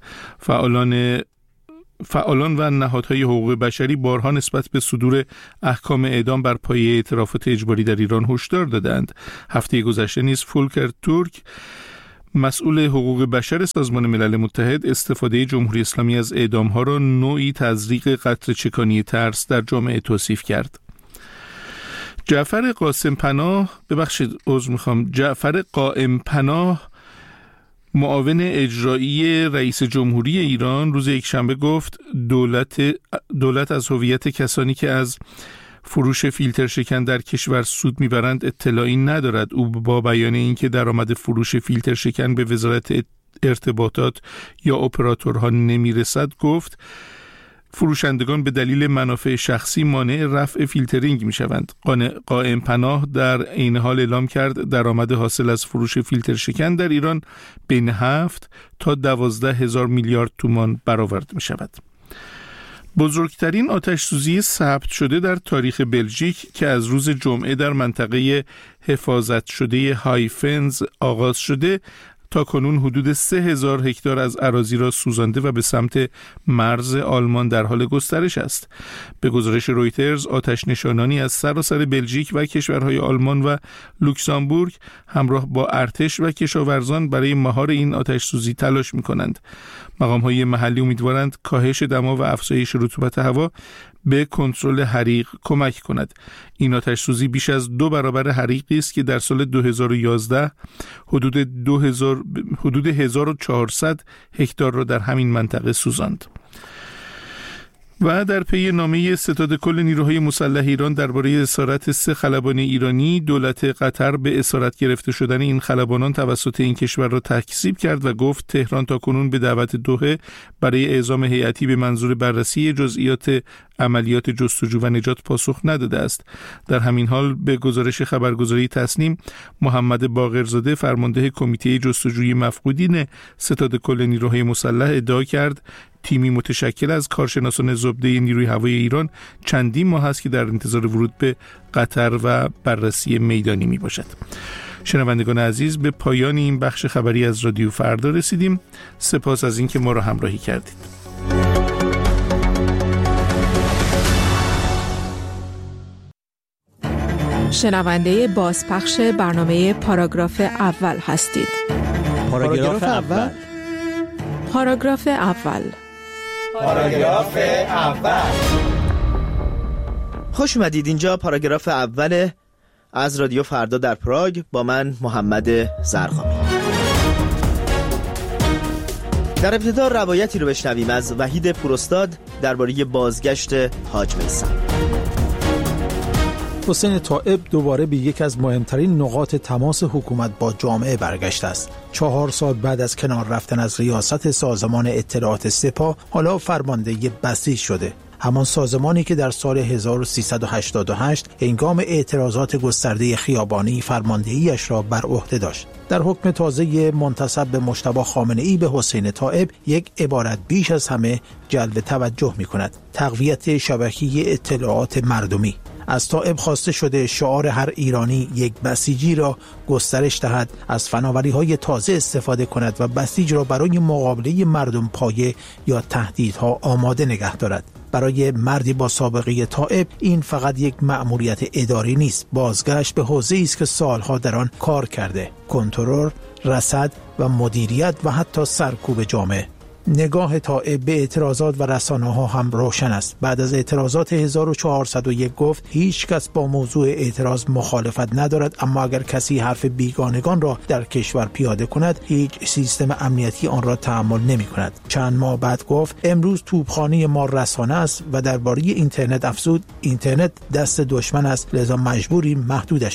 فعالان و نهادهای حقوق بشری بارها نسبت به صدور احکام اعدام بر پایه اعترافات اجباری در ایران هشدار دادند. هفته گذشته نیز فولکر تورک، مسئول حقوق بشر سازمان ملل متحد، استفاده جمهوری اسلامی از اعدام‌ها را نوعی تزریق قطره‌چکانی ترس در جامعه توصیف کرد. جعفر قائم پناه معاون اجرایی رئیس جمهوری ایران روز یکشنبه گفت دولت از هویت کسانی که از فروش فیلتر شکن در کشور سود میبرند اطلاعی ندارد. او با بیان اینکه درآمد فروش فیلتر شکن به وزارت ارتباطات یا اپراتورها نمیرسد گفت فروشندگان به دلیل منافع شخصی مانع رفع فیلترینگ می شوند. قائم پناه در این حال اعلام کرد درآمد حاصل از فروش فیلتر شکن در ایران بین 7 تا 12,000 میلیارد تومان برآورد می شود. بزرگترین آتش‌سوزی ثبت شده در تاریخ بلژیک که از روز جمعه در منطقه حفاظت شده هایفنز آغاز شده تا کنون حدود 3,000 هکتار از اراضی را سوزانده و به سمت مرز آلمان در حال گسترش است. به گزارش رویترز آتش نشانانی از سراسر بلژیک و کشورهای آلمان و لوکزامبورگ همراه با ارتش و کشاورزان برای مهار این آتش سوزی تلاش می‌کنند. مقام‌های محلی امیدوارند کاهش دما و افزایش رطوبت هوا به کنترل حریق کمک کند. این آتش سوزی بیش از 2 برابر حریقی است که در سال 2011 حدود 1400 هکتار را در همین منطقه سوزاند. و در پی نامه ستاد کل نیروهای مسلح ایران درباره اسارت 3 خلبان ایرانی، دولت قطر به اسارت گرفته شدن این خلبانان توسط این کشور را تکذیب کرد و گفت تهران تاکنون به دعوت دوحه برای اعزام هیئتی به منظور بررسی جزئیات عملیات جستجو و نجات پاسخ نداده است. در همین حال به گزارش خبرگزاری تسنیم، محمد باقرزاده فرمانده کمیته جستجوی مفقودین ستاد کل نیروهای مسلح ادعا کرد تیمی متشکل از کارشناسان زبده نیروی هوایی ایران چندین ماه است که در انتظار ورود به قطر و بررسی میدانی می باشد. شنوندگان عزیز، به پایان این بخش خبری از رادیو فردا رسیدیم. سپاس از اینکه ما را همراهی کردید. شنونده بازپخش برنامه پاراگراف اول هستید. پاراگراف اول. پاراگراف اول. پاراگراف اول. خوش اومدید. اینجا پاراگراف اول از رادیو فردا در پراگ با من محمد زرقامی. در ابتدا روایتی رو بشنویم از وحید پوراستاد درباره بازگشت حاج میثم. حسین طائب دوباره به یک از مهمترین نقاط تماس حکومت با جامعه برگشته است. 4 سال بعد از کنار رفتن از ریاست سازمان اطلاعات سپاه، حالا فرمانده بسیج شده. همان سازمانی که در سال 1388 هنگام اعتراضات گسترده خیابانی فرماندهیش را بر عهده داشت. در حکم تازه منتسب به مجتبی خامنه‌ای به حسین طائب یک عبارت بیش از همه جلب توجه می‌کند: تقویت شبکه اطلاعات مردمی. از طائب خواسته شده شعار هر ایرانی یک بسیجی را گسترش دهد، از فناوری‌های تازه استفاده کند و بسیج را برای مقابله مردم پایه یا تهدیدها آماده نگه دارد. برای مردی با سابقه طائب این فقط یک مأموریت اداری نیست، بازگشت به حوزه‌ای است که سالها در آن کار کرده: کنترل، رصد و مدیریت و حتی سرکوب جامعه. نگاه طائب به اعتراضات و رسانه‌ها هم روشن است. بعد از اعتراضات 1401 گفت هیچ کس با موضوع اعتراض مخالفت ندارد، اما اگر کسی حرف بیگانگان را در کشور پیاده کند هیچ سیستم امنیتی آن را تحمل نمی‌کند. چند ماه بعد گفت امروز توپخانه ما رسانه است و درباره اینترنت افزود اینترنت دست دشمن است، لذا مجبوریم محدودش کنیم.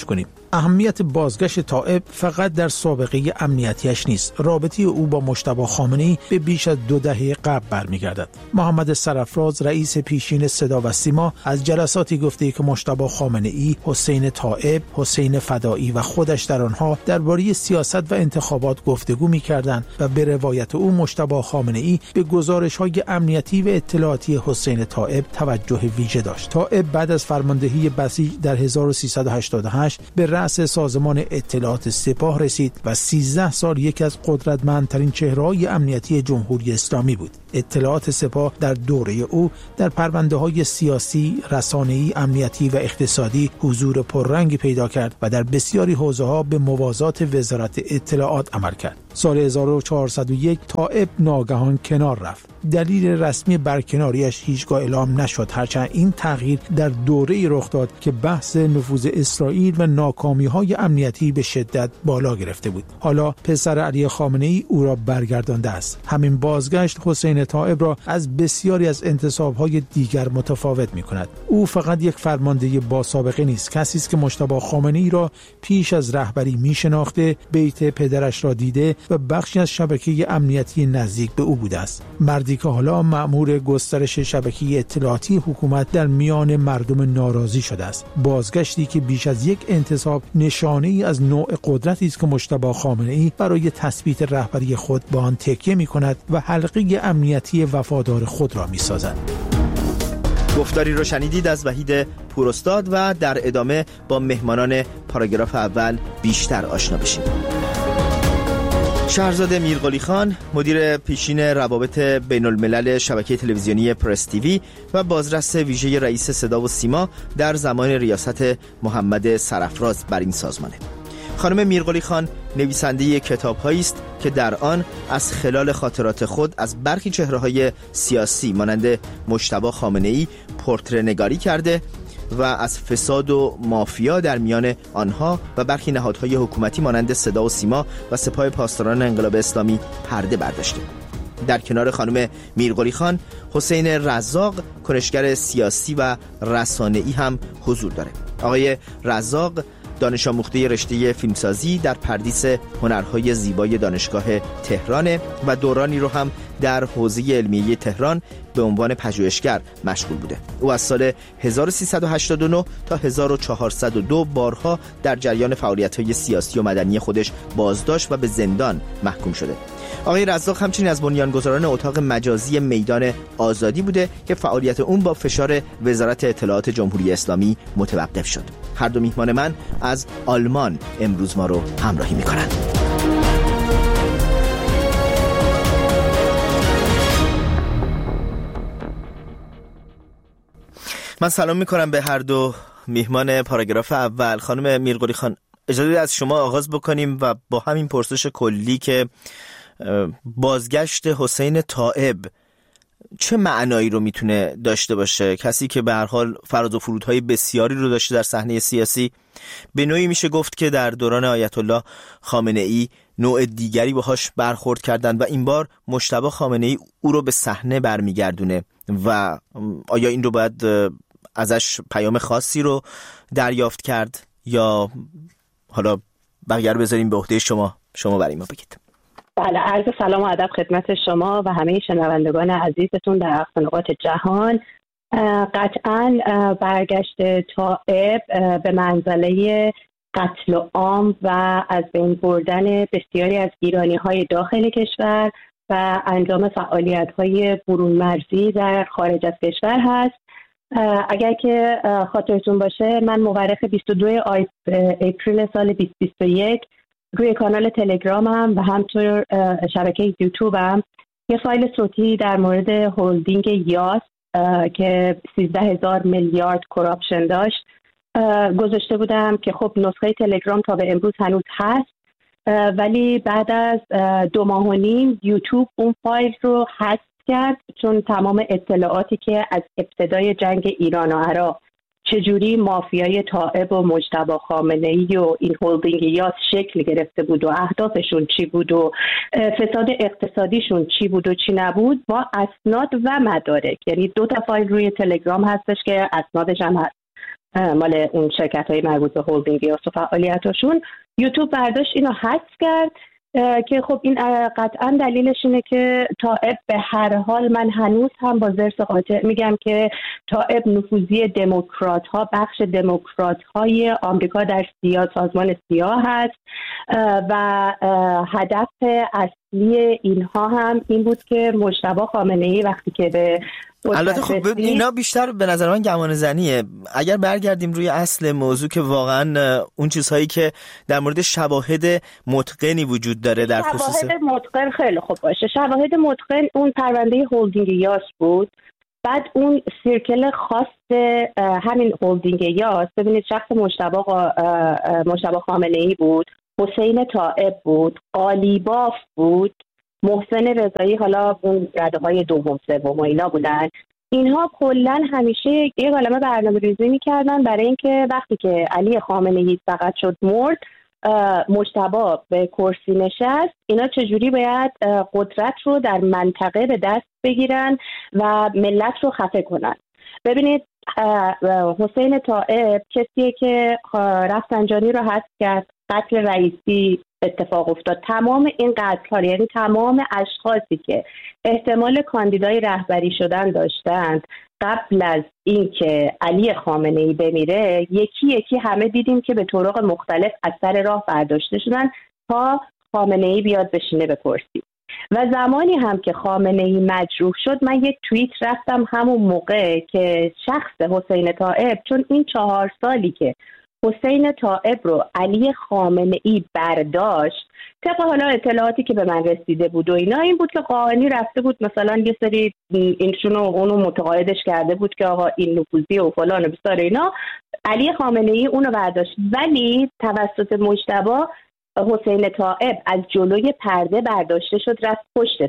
اهمیت بازگشت طائب فقط در سابقه امنیتیش نیست. رابطه او با مجتبی خامنه‌ای به بیش از 2 دهه قبل برمیگردد. محمد سرافراز رئیس پیشین صدا و سیما از جلساتی گفته که مجتبی خامنه‌ای، حسین طائب، حسین فدایی و خودش در آنها درباره سیاست و انتخابات گفتگو می‌کردند و به روایت او مجتبی خامنه‌ای به گزارش‌های امنیتی و اطلاعاتی حسین طائب توجه ویژه داشت. طائب بعد از فرماندهی بسیج در 1388 به رأس سازمان اطلاعات سپاه رسید و 13 سال یکی از قدرتمندترین چهره‌های امنیتی جمهوری اسلامی بود. اطلاعات سپاه در دوره او در پرونده‌های سیاسی، رسانه‌ای، امنیتی و اقتصادی حضور پررنگی پیدا کرد و در بسیاری حوزه‌ها به موازات وزارت اطلاعات عمل کرد. سال 1401 طائب ناگهان کنار رفت. دلیل رسمی برکناریش هیچگاه اعلام نشد، هرچند این تغییر در دوره‌ای رخ داد که بحث نفوذ اسرائیل و ناکامی‌های امنیتی به شدت بالا گرفته بود. حالا پسر علی خامنه‌ای او را برگردانده است. همین بازگشت حسین طائب را از بسیاری از انتصاب‌های دیگر متفاوت می‌کند. او فقط یک فرمانده با سابقه نیست، کسی است که مجتبی خامنه‌ای را پیش از رهبری می‌شناخته، بیت پدرش را دیده و بخشی از شبکه امنیتی نزدیک به او بوده است. مردی که حالا مأمور گسترش شبکه اطلاعاتی حکومت در میان مردم ناراضی شده است. بازگشتی که بیش از یک انتصاب نشانه‌ای از نوع قدرتی است که مجتبی خامنه‌ای برای تثبیت رهبری خود با آن تکیه می‌کند و حلقه امنیتی وفادار خود را می‌سازد. گفتاری رو شنیدید از وحید پوراستاد و در ادامه با مهمانان پاراگراف اول بیشتر آشنا بشیم. شهرزاد میرقلی خان، مدیر پیشین روابط بین الملل شبکه تلویزیونی پرس تیوی و بازرس ویژه رئیس صدا و سیما در زمان ریاست محمد سرافراز بر این سازمانه. خانم میرقلی خان نویسنده کتاب‌هایی است که در آن از خلال خاطرات خود از برخی چهره‌های سیاسی مانند مجتبی خامنه‌ای پورتره نگاری کرده و از فساد و مافیا در میان آنها و برخی نهادهای حکومتی مانند صدا و سیما و سپاه پاسداران انقلاب اسلامی پرده برداشته. در کنار خانم میرقلی خان، حسین رزاق، کنشگر سیاسی و رسانه‌ای هم حضور داره. آقای رزاق دانش آموخته رشته فیلمسازی در پردیس هنرهای زیبای دانشگاه تهران و دورانی رو هم در حوزه علمیه تهران به عنوان پژوهشگر مشغول بوده. او از سال 1389 تا 1402 بارها در جریان فعالیت‌های سیاسی و مدنی خودش بازداشت و به زندان محکوم شده. آقای رزاق همچنین از بنیانگذاران اتاق مجازی میدان آزادی بوده که فعالیت اون با فشار وزارت اطلاعات جمهوری اسلامی متوقف شد. هر دو میهمان من از آلمان امروز ما رو همراهی میکنند. من سلام میکنم به هر دو میهمان پاراگراف اول. خانم میرقلی خان، اجازه از شما آغاز بکنیم و با همین پرسش کلی که بازگشت حسین طائب چه معنایی رو میتونه داشته باشه؟ کسی که به هر حال فراز و فرودهای بسیاری رو داشته در صحنه سیاسی، به نوعی میشه گفت که در دوران آیت الله خامنه‌ای نوع دیگری باهاش برخورد کردن و این بار مجتبی خامنه‌ای او رو به صحنه برمیگردونه و آیا این رو باید ازش پیام خاصی رو دریافت کرد یا حالا بقیه رو بذاریم به عهده شما برای ما بگید؟ بله، عرض سلام و ادب خدمت شما و همه شنوندگان عزیزتون در اقصا نقاط جهان. قطعاً برگشت طائب به منزله قتل عام و از بین بردن بسیاری از ایرانی‌های داخل کشور و انجام فعالیت‌های برون مرزی در خارج از کشور هست. اگر که خاطرتون باشه، من مورخ 22 اپریل سال 2021 روی کانال تلگرامم و همطور شبکه یوتیوبم یه فایل صوتی در مورد هولدینگ یاس که 13,000 میلیارد کراپشن داشت گذاشته بودم که خب نسخه تلگرام تا به امروز هنوز هست، ولی بعد از 2 ماه و نیم یوتیوب اون فایل رو حذف کرد، چون تمام اطلاعاتی که از ابتدای جنگ ایران و عراق چجوری مافیای طائب و مجتبی خامنه‌ای و این هولدینگ یاس شکل گرفته بود و اهدافشون چی بود و فساد اقتصادیشون چی بود و چی نبود، با اسناد و مدارک. یعنی 2 تا فایل روی تلگرام هستش که اسنادش هم هست. مال اون شرکت‌های مربوط به هولدینگ یا فعالیتاشون، یوتیوب برداشت اینو حذف کرد که خب این قطعا دلیلش اینه که طائب به هر حال، من هنوز هم با ضرس قاطع میگم که طائب نفوذی دموکرات ها، بخش دموکرات های آمریکا در سازمان سیاه هست و هدف اصلی اینها هم این بود که مجتبی خامنه‌ای وقتی که به البته خب اینا بیشتر به نظر من گمان زنیه. اگر برگردیم روی اصل موضوع که واقعا اون چیزهایی که در مورد شواهد متقنی وجود داره در خصوص شواهد متقن، خیلی خوب باشه. شواهد متقن اون پرونده هولدینگ یاس بود، بعد اون سیرکل خاص همین هولدینگ یاس، ببینید شخص مجتبی خامنه‌ای بود، حسین طائب بود، قالیباف بود، محسن رضایی، حالا اون رده‌های دوم سوم و اینا بودن. اینها کلا همیشه یک عالمه برنامه‌ریزی می‌کردن برای اینکه وقتی که علی خامنه‌ای فقط شد مرد، مجتبی به کرسی نشست، اینا چجوری باید قدرت رو در منطقه به دست بگیرن و ملت رو خفه کنن. ببینید حسین طائب کسیه که رفسنجانی رو حذف کرد، قتل رئیسی اتفاق افتاد. تمام این قتل‌ها، یعنی تمام اشخاصی که احتمال کاندیدای رهبری شدن داشتند قبل از اینکه علی خامنه‌ای بمیره، یکی یکی همه دیدیم که به طرق مختلف از سر راه برداشته شدن تا خامنه‌ای بیاد بشینه به کرسی. و زمانی هم که خامنه‌ای مجروح شد، من یک توییت رفتم همون موقع که شخص حسین طائب، چون این 4 سالی که حسین طائب رو علی خامنه‌ای برداشت، طبق حالا اطلاعاتی که به من رسیده بود و اینا، این بود که قاهنی رفته بود مثلا یه سری اینشونو اونو متقاعدش کرده بود که آقا این نفوذی و فلان و بسار اینا، علی خامنه‌ای اونو برداشت. ولی توسط مجتبی حسین طائب از جلوی پرده برداشته شد، رفت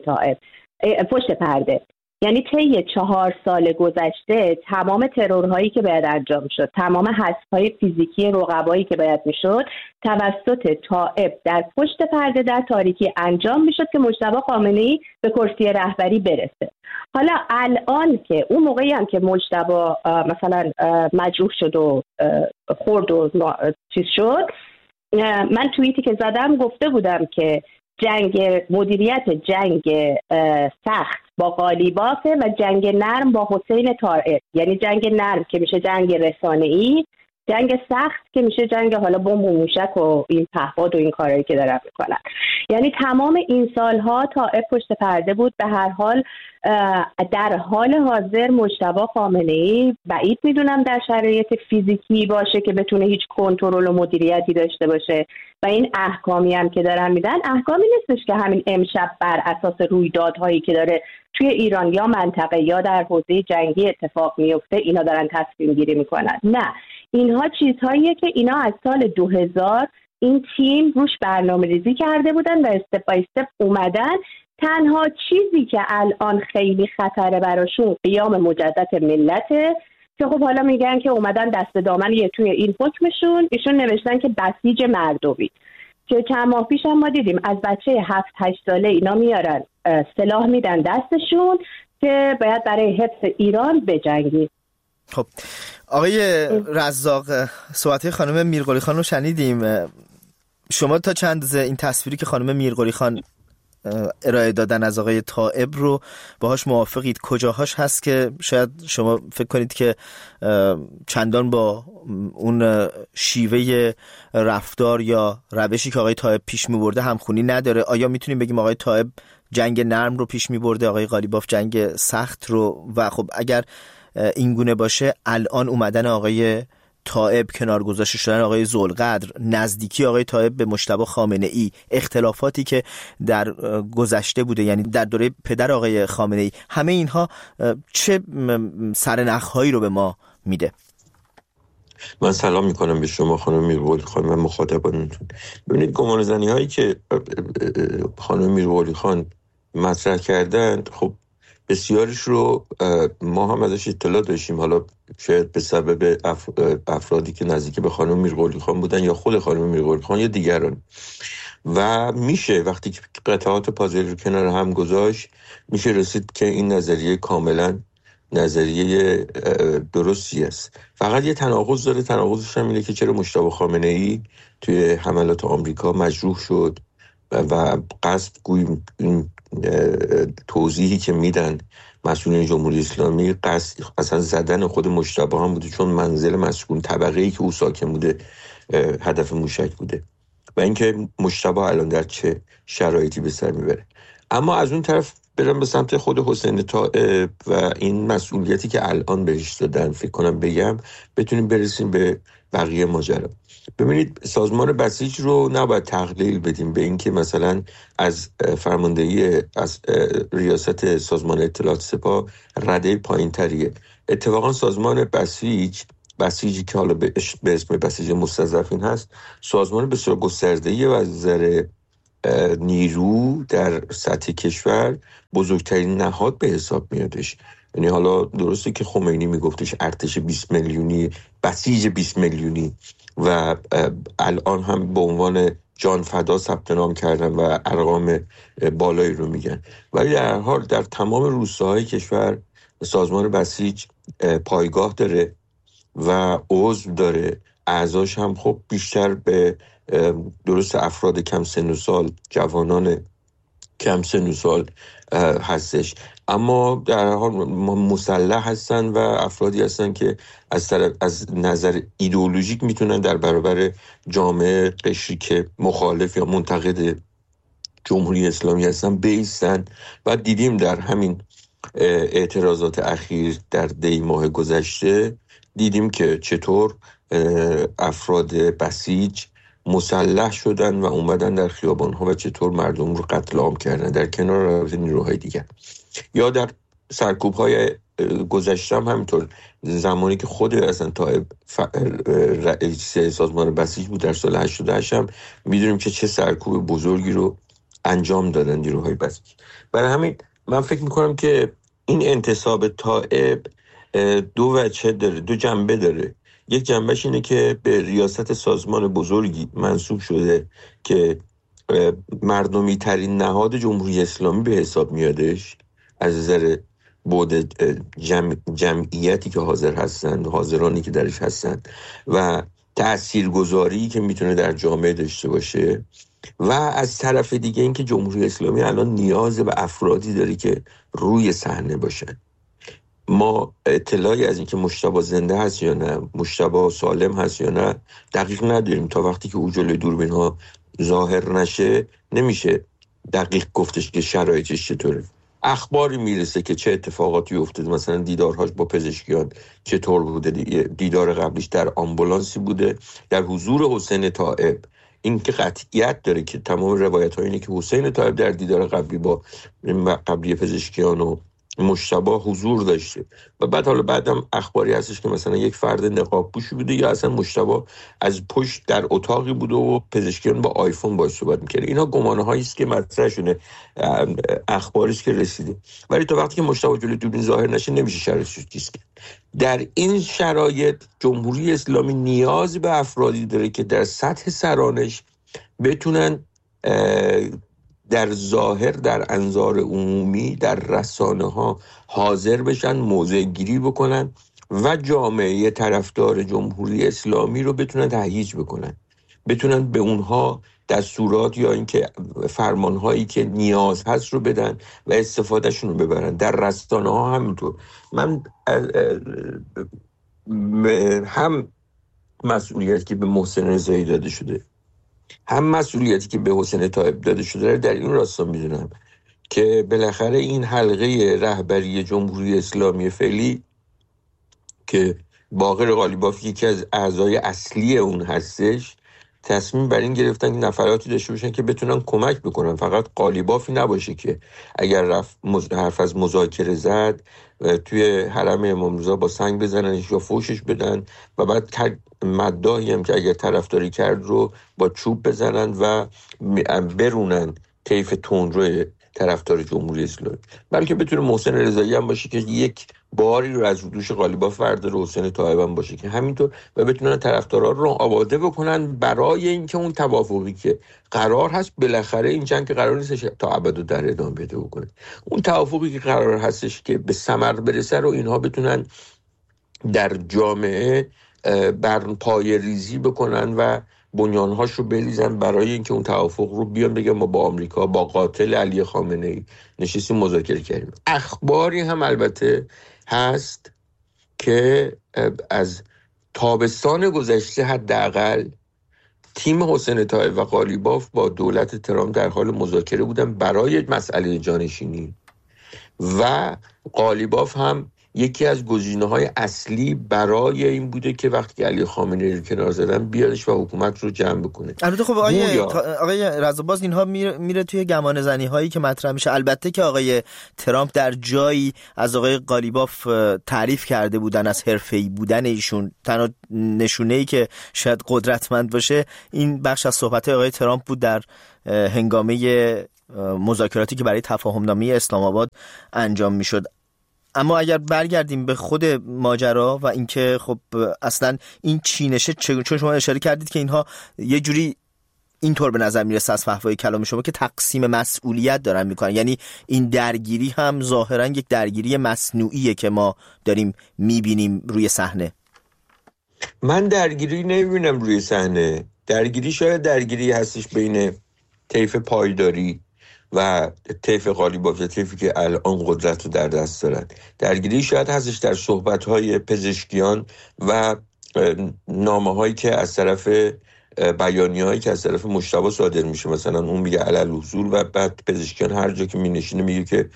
پشت پرده. یعنی طی 4 سال گذشته تمام ترورهایی که باید انجام شد، تمام حذف‌های فیزیکی رقبایی که باید میشد، توسط طائب در پشت پرده در تاریکی انجام میشد که مجتبی خامنه‌ای به کرسی رهبری برسه. حالا الان که اون موقعی هم که مجتبی مثلا مجروح شد و خورد و چیز شد، من توییتی که زدم گفته بودم که مدیریت جنگ سخت با قالیبافه و جنگ نرم با حسین طائب. یعنی جنگ نرم که میشه جنگ رسانه‌ای، جنگ سخت که میشه جنگ حالا بمب و موشک و این پهپاد و این کارهایی که دارن میکنن. یعنی تمام این سالها طائب پشت پرده بود. به هر حال در حال حاضر مجتبی خامنه‌ای بعید میدونم در شرایط فیزیکی باشه که بتونه هیچ کنترل و مدیریتی داشته باشه و این احکامی هم که دارن میدن احکامی نیستش که همین امشب بر اساس رویدادهایی که داره توی ایران یا منطقه یا در حوزه جنگی اتفاق میفته اینا دارن تصمیم گیری میکنن. نه، اینها چیزهاییه که اینا از سال 2000 این تیم روش برنامه ریزی کرده بودن و استپ بای استپ اومدن. تنها چیزی که الان خیلی خطره براشون قیام مجدد ملته که خب حالا میگن که اومدن دست دامن توی این حکمشون، ایشون نوشتن که بسیج مردمی، که چند ماه پیش هم ما دیدیم از بچه 7-8 ساله اینا میارن سلاح میدن دستشون که باید برای حفظ ایران بجنگید. خب آقای رزاق، صحبت خانم میرقلی خان رو شنیدیم. شما تا چند این تصویری که خانم میرقلی خان ارائه دادن از آقای طائب رو باهاش موافقید؟ کجاهاش هست که شاید شما فکر کنید که چندان با اون شیوه رفتار یا روشی که آقای طائب پیش می‌برده همخونی نداره؟ آیا میتونیم بگیم آقای طائب جنگ نرم رو پیش می‌برده، آقای قالیباف جنگ سخت رو؟ و خب اگر این گونه باشه، الان اومدن آقای طائب، کنار گذاشته شدن آقای ذوالقدر، نزدیکی آقای طائب به مجتبی خامنه‌ای، اختلافاتی که در گذشته بوده، یعنی در دوره پدر آقای خامنه‌ای، همه اینها چه سرنخ‌هایی رو به ما میده؟ من سلام میکنم به شما خانم میرقلی خان و مخاطبانتون. ببینید گمانه‌زنی هایی که خانم میرقلی خان مطرح کردن، خب بسیارش رو ما هم ازش اطلاع داشتیم، حالا شاید به سبب افرادی که نزدیک به خانم میرقلی خان بودن یا خود خانم میرقلی خان یا دیگران. و میشه وقتی که قطعات پازل رو کنار هم گذاشت، میشه رسید که این نظریه کاملا نظریه درستی است. فقط یه تناقض داره، تناقضش هم اینه که چرا مجتبی خامنه‌ای توی حملات آمریکا مجروح شد و قصد گوییم این توضیحی که میدن مسئولین جمهوری اسلامی قصد اصلا زدن خود مجتبی هم بوده، چون منزل مسکون طبقه‌ای که او ساکن بوده هدف موشک بوده و اینکه مجتبی الان در چه شرایطی به سر میبره. اما از اون طرف برم به سمت خود حسین طائب و این مسئولیتی که الان بهش دادن، فکر کنم بگم بتونیم برسیم به بقیه ماجرا. ببینید، سازمان بسیج رو نباید تقلیل بدیم به اینکه مثلا از فرماندهی از ریاست سازمان اطلاعات سپاه رده پایین تریه. اتفاقا سازمان بسیجی که حالا به اسم بسیج مستضعفین هست، سازمان بسیار گسترده‌ای و از نظر نیرو در سطح کشور بزرگترین نهاد به حساب میادش. یعنی حالا درسته که خمینی میگفتش ارتش 20 میلیونی، بسیج 20 میلیونی و الان هم به عنوان جان فدا ثبت نام کردن و ارقام بالایی رو میگن، ولی در هر حال در تمام روستاهای کشور سازمان بسیج پایگاه داره و عضو داره. اعضاش هم خب بیشتر به درست افراد کم سن و سال، جوانان کم سن و سال هستش، اما در حال مسلح هستن و افرادی هستن که از نظر ایدئولوژیک میتونن در برابر جامعه قشری که مخالف یا منتقد جمهوری اسلامی هستن بایستن. و دیدیم در همین اعتراضات اخیر در دی ماه گذشته دیدیم که چطور افراد بسیج مسلح شدن و اومدن در خیابان‌ها و چطور مردم رو قتل عام کردن در کنار نیروهای دیگر. یا در سرکوب‌های گذشته هم همینطور، زمانی که خود اصلا طائب رئیس سازمان بسیج بود در سال 88 هم میدونیم که چه سرکوب بزرگی رو انجام دادن نیروهای بسیج. برای همین من فکر میکنم که این انتصاب طائب دو وجه داره، دو جنبه داره. یک جنبهش اینه که به ریاست سازمان بزرگی منصوب شده که مردمی ترین نهاد جمهوری اسلامی به حساب میادش از نظر بعد جمعیتی که حاضر هستند، حاضرانی که درش هستند و تاثیرگذاری که میتونه در جامعه داشته باشه. و از طرف دیگه اینکه جمهوری اسلامی الان نیاز به افرادی داره که روی صحنه باشن. ما اطلاعی از اینکه مجتبی زنده هست یا نه، مجتبی سالم هست یا نه دقیق نداریم. تا وقتی که او جلوی دوربین ها ظاهر نشه نمیشه دقیق گفتش که شرایطش چطوره. اخباری میرسه که چه اتفاقاتی افتاده، مثلا دیدارهاش با پزشکیان چطور بوده. دیدار قبلیش در آمبولانسی بوده در حضور حسین طائب. این که قطعیت داره که تمام روایت ها اینه که حسین طائب در دیدار قبلی با قبلی پزشکیان و مجتبی حضور داشته و بعدم اخباری هستش که مثلا یک فرد نقاب پوشی بوده یا اصلا مجتبی از پشت در اتاقی بوده و پزشکیان با آیفون باهاش صحبت می‌کرد. اینا گمانه هایی است که مطرح شده، اخباری است که رسیده، ولی تا وقتی که مجتبی جلوی دوربین ظاهر نشه نمیشه شرحش چیز کرد. در این شرایط جمهوری اسلامی نیاز به افرادی داره که در سطح سرانش بتونن در ظاهر در انظار عمومی در رسانه ها حاضر بشن، موضع گیری بکنن و جامعه طرفدار جمهوری اسلامی رو بتونن تهییج بکنن، بتونن به اونها دستورات یا اینکه فرمانهایی که نیاز هست رو بدن و استفادهشون رو ببرن. در رسانه ها همینطور. من هم مسئولیتی که به محسن رضایی داده شده هم مسئولیتی که به حسین طائب داده شده در این راستا میدونم که بالاخره این حلقه رهبری جمهوری اسلامی فعلی که باقر قالیباف یکی از اعضای اصلی اون هستش تصمیم بر این گرفتن که نفراتی داشته باشن که بتونن کمک بکنن. فقط قالیبافی نباشه که اگر حرف از مذاکره زد توی حرم امام رضا با سنگ بزننش یا فوشش بدن و بعد مداحی هم که اگر طرفداری کرد رو با چوب بزنن و برونن طیف تندرو طرفدار جمهوری اسلامی، بلکه بتونه محسن رضایی هم باشه که یک باری رو از دوش قالیباف برداره، حسین طایب هم باشه که همینطور، و بتونن طرفدارا رو آماده بکنن برای اینکه اون توافقی که قرار هست، بالاخره این جنگ قرار نیستش تا ابد در ادامه پیدا بکنه، اون توافقی که قرار هستش که به ثمر برسه رو اینها بتونن در جامعه بر پای ریزی بکنن و بنیانهاش رو بریزن برای اینکه اون توافق رو بیان بگن ما با آمریکا، با قاتل علی خامنه‌ای نشستیم مذاکره کردیم. اخباری هم البته هست که از تابستان گذشته حداقل تیم حسین طایب و قالیباف با دولت ترامپ در حال مذاکره بودن برای مسئله جانشینی و قالیباف هم یکی از گزینه‌های اصلی برای این بوده که وقتی علی خامنه‌ای رو کنار زدن بیادش و حکومت رو جمع بکنه. البته خب آقای رضا، باز اینها میره توی گمان زنی هایی که مطرح میشه. البته که آقای ترامپ در جایی از آقای قالیباف تعریف کرده بودن از حرفه‌ای بودن ایشون، تنها نشونه‌ای که شاید قدرتمند باشه این بخش از صحبت‌های آقای ترامپ بود در هنگامه مذاکراتی که برای تفاهم‌نامه اسلام آباد انجام میشد. اما اگر برگردیم به خود ماجرا و اینکه خب اصلا این چینشه، چون شما اشاره کردید که اینها یه جوری اینطور به نظر میرسه از فحوای کلام شما که تقسیم مسئولیت دارن میکنن، یعنی این درگیری هم ظاهرا یک درگیری مصنوعیه که ما داریم میبینیم روی صحنه. من درگیری نمیبینم روی صحنه. درگیری شاید درگیری هستش بین طیف پایداری و طیف قالیباف، طیفی که الان قدرت رو در دست دارن. درگیری شاید هستش در صحبت‌های پزشکیان و نامه‌هایی که از طرف بیانیه‌هایی که از طرف مجتبی صادر میشه، مثلا اون میگه علالحضور و بعد پزشکیان هر جا که مینشینه میگه که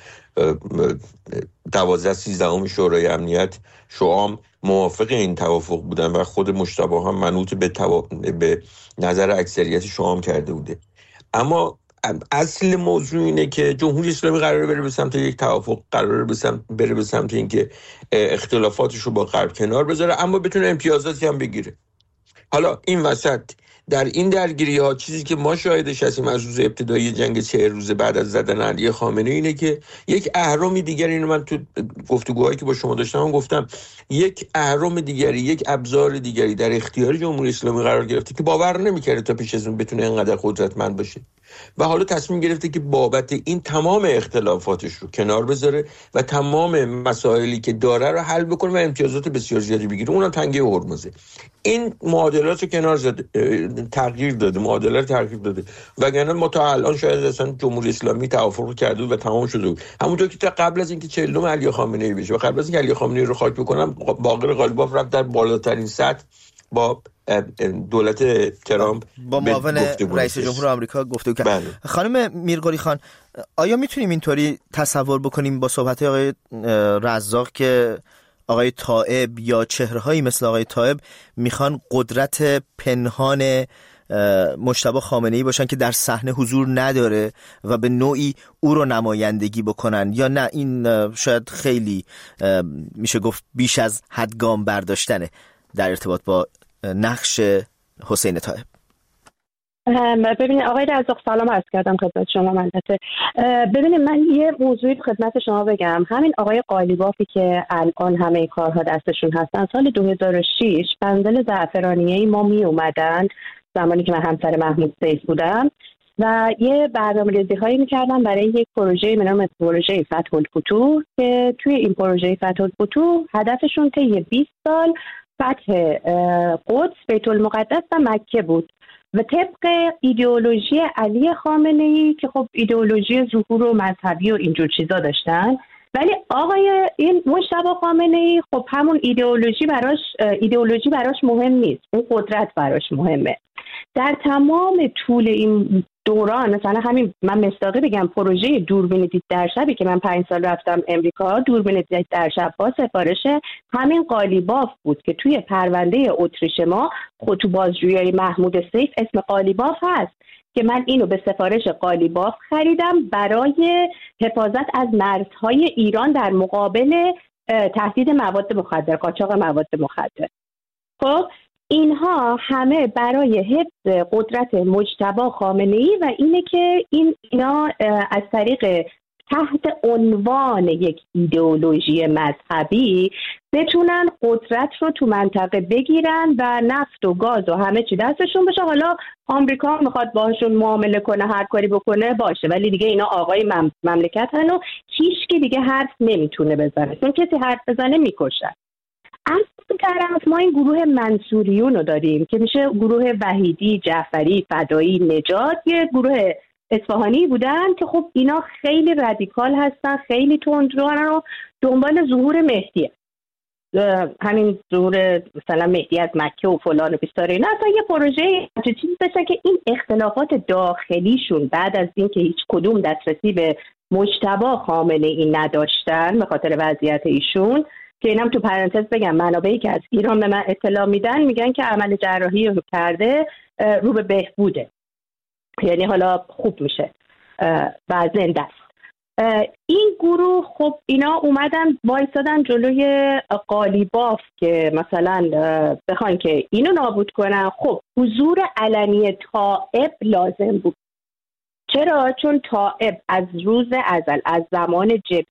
12-13 شورای امنیت شوام موافق این توافق بودن و خود مجتبی هم منوط به نظر اکثریت شوام کرده بوده. اما اصل موضوع اینه که جمهوری اسلامی قراره بره به سمت یک توافق، قراره بره به سمت اینکه اختلافاتش رو با غرب کنار بذاره اما بتونه امتیازاتی هم بگیره. حالا این وسط در این درگیری ها چیزی که ما شاهدش هستیم از روز ابتدایی جنگ 40 روزه بعد از زدن علی خامنه‌ای اینه که یک اهرم دیگر، اینو من تو گفتگوهایی که با شما داشتم گفتم، یک اهرم دیگری، یک ابزار دیگری در اختیار جمهوری اسلامی قرار گرفته که باور نمی‌کرده تا پیش از اون بتونه اینقدر قدرتمند باشه و حالا تصمیم گرفته که بابت این تمام اختلافاتش رو کنار بذاره و تمام مسائلی که داره رو حل بکنه و امتیازات بسیار زیادی بگیره، اونم تنگه هرمزه. این معادلات رو کنار زده، تغییر داده، معادلات تغییر داده، وگرنه ما تا الان شاید اصلا جمهوری اسلامی توافق کرده و تمام شده بود. همونطور که تا قبل از اینکه 40 علی خامنه‌ای بشه و قبل از اینکه علی خامنه‌ای رو خاک بکنم، باقر قالیباف رفت در بالاترین سطح با دولت ترامپ با معاون رئیس جمهور آمریکا گفتگو کرد. خانم میرقلی خان، آیا میتونیم اینطوری تصور بکنیم با صحبت آقای رزاق که آقای طایب یا چهره‌هایی مثل آقای طایب میخوان قدرت پنهان مجتبی خامنه‌ای باشن که در صحنه حضور نداره و به نوعی او رو نمایندگی بکنن، یا نه این شاید خیلی میشه گفت بیش از حد گام برداشتنه در ارتباط با نقش حسین طایب؟ ببینید آقای رزاق، سلام عرض کردم خدمت شما. البته ببینید من یه موضوعی خدمت شما بگم. همین آقای قالیبافی که الان همه کارها دستشون هستن، سال 2006 بندل زعفرانیه ما می اومدن زمانی که من همسر محمود سیف بودم و یه برنامه‌ریزی هایی می‌کردن برای یک پروژه به نام پروژه فتح الفتوح که توی این پروژه فتح الفتوح هدفشون طی 20 سال فتح قدس، بیت المقدس و مکه بود و طبق ایدئولوژی علی خامنه‌ای که خب ایدئولوژی ظهور و مذهبی و اینجور چیزا داشتن، ولی آقای این مجتبی خامنه‌ای خب همون ایدئولوژی براش مهم نیست، اون قدرت براش مهمه. در تمام طول این دوران، مثلا همین من مصداقی بگم، پروژه دوربین دید در شبی که من 5 سال رفتم امریکا، دوربین دید در شب با سفارش همین قالیباف بود که توی پرونده اتریش ما خطو بازجویی محمود سیف اسم قالیباف هست که من اینو به سفارش قالیباف خریدم برای حفاظت از مرزهای ایران در مقابل تهدید مواد مخدر، قاچاق مواد مخدر. خب اینها همه برای حفظ قدرت مجتبی خامنه‌ای و اینه که اینا از طریق تحت عنوان یک ایدئولوژی مذهبی بتونن قدرت رو تو منطقه بگیرن و نفت و گاز و همه چی دستشون باشه. حالا آمریکا میخواد باهاشون معامله کنه، هر کاری بکنه باشه، ولی دیگه اینا آقای مملکتن و هیچکی دیگه حرف نمیتونه بزنه، چون کسی حرف بزنه میکشن. از طرف ما این گروه منصوریون رو داریم که میشه گروه وحیدی، جعفری، فدایی، نجات، یه گروه اصفهانی بودن که خب اینا خیلی رادیکال هستن، خیلی تندروان و دنبال ظهور مهدیه. همین ظهور مثلا مهدی از مکه و فلان و بیستار اینا، اصلا یه پروژه چیزی بشه که این اختلافات داخلیشون بعد از اینکه هیچ کدوم دسترسی به مجتبی خامنه‌ای نداشتن به خاطر وضعیت ایشون، که اینم تو پرانتز بگم منابعی که از ایران به من اطلاع میدن میگن که عمل جراحی رو کرده رو به بهبوده، یعنی حالا خوب میشه و زنده است. این گروه خب اینا اومدن وایسادن جلوی قالیباف که مثلا بخوان که اینو نابود کنن. خب حضور علنی طائب لازم بود. چرا؟ چون طائب از روز ازل، از زمان جبهه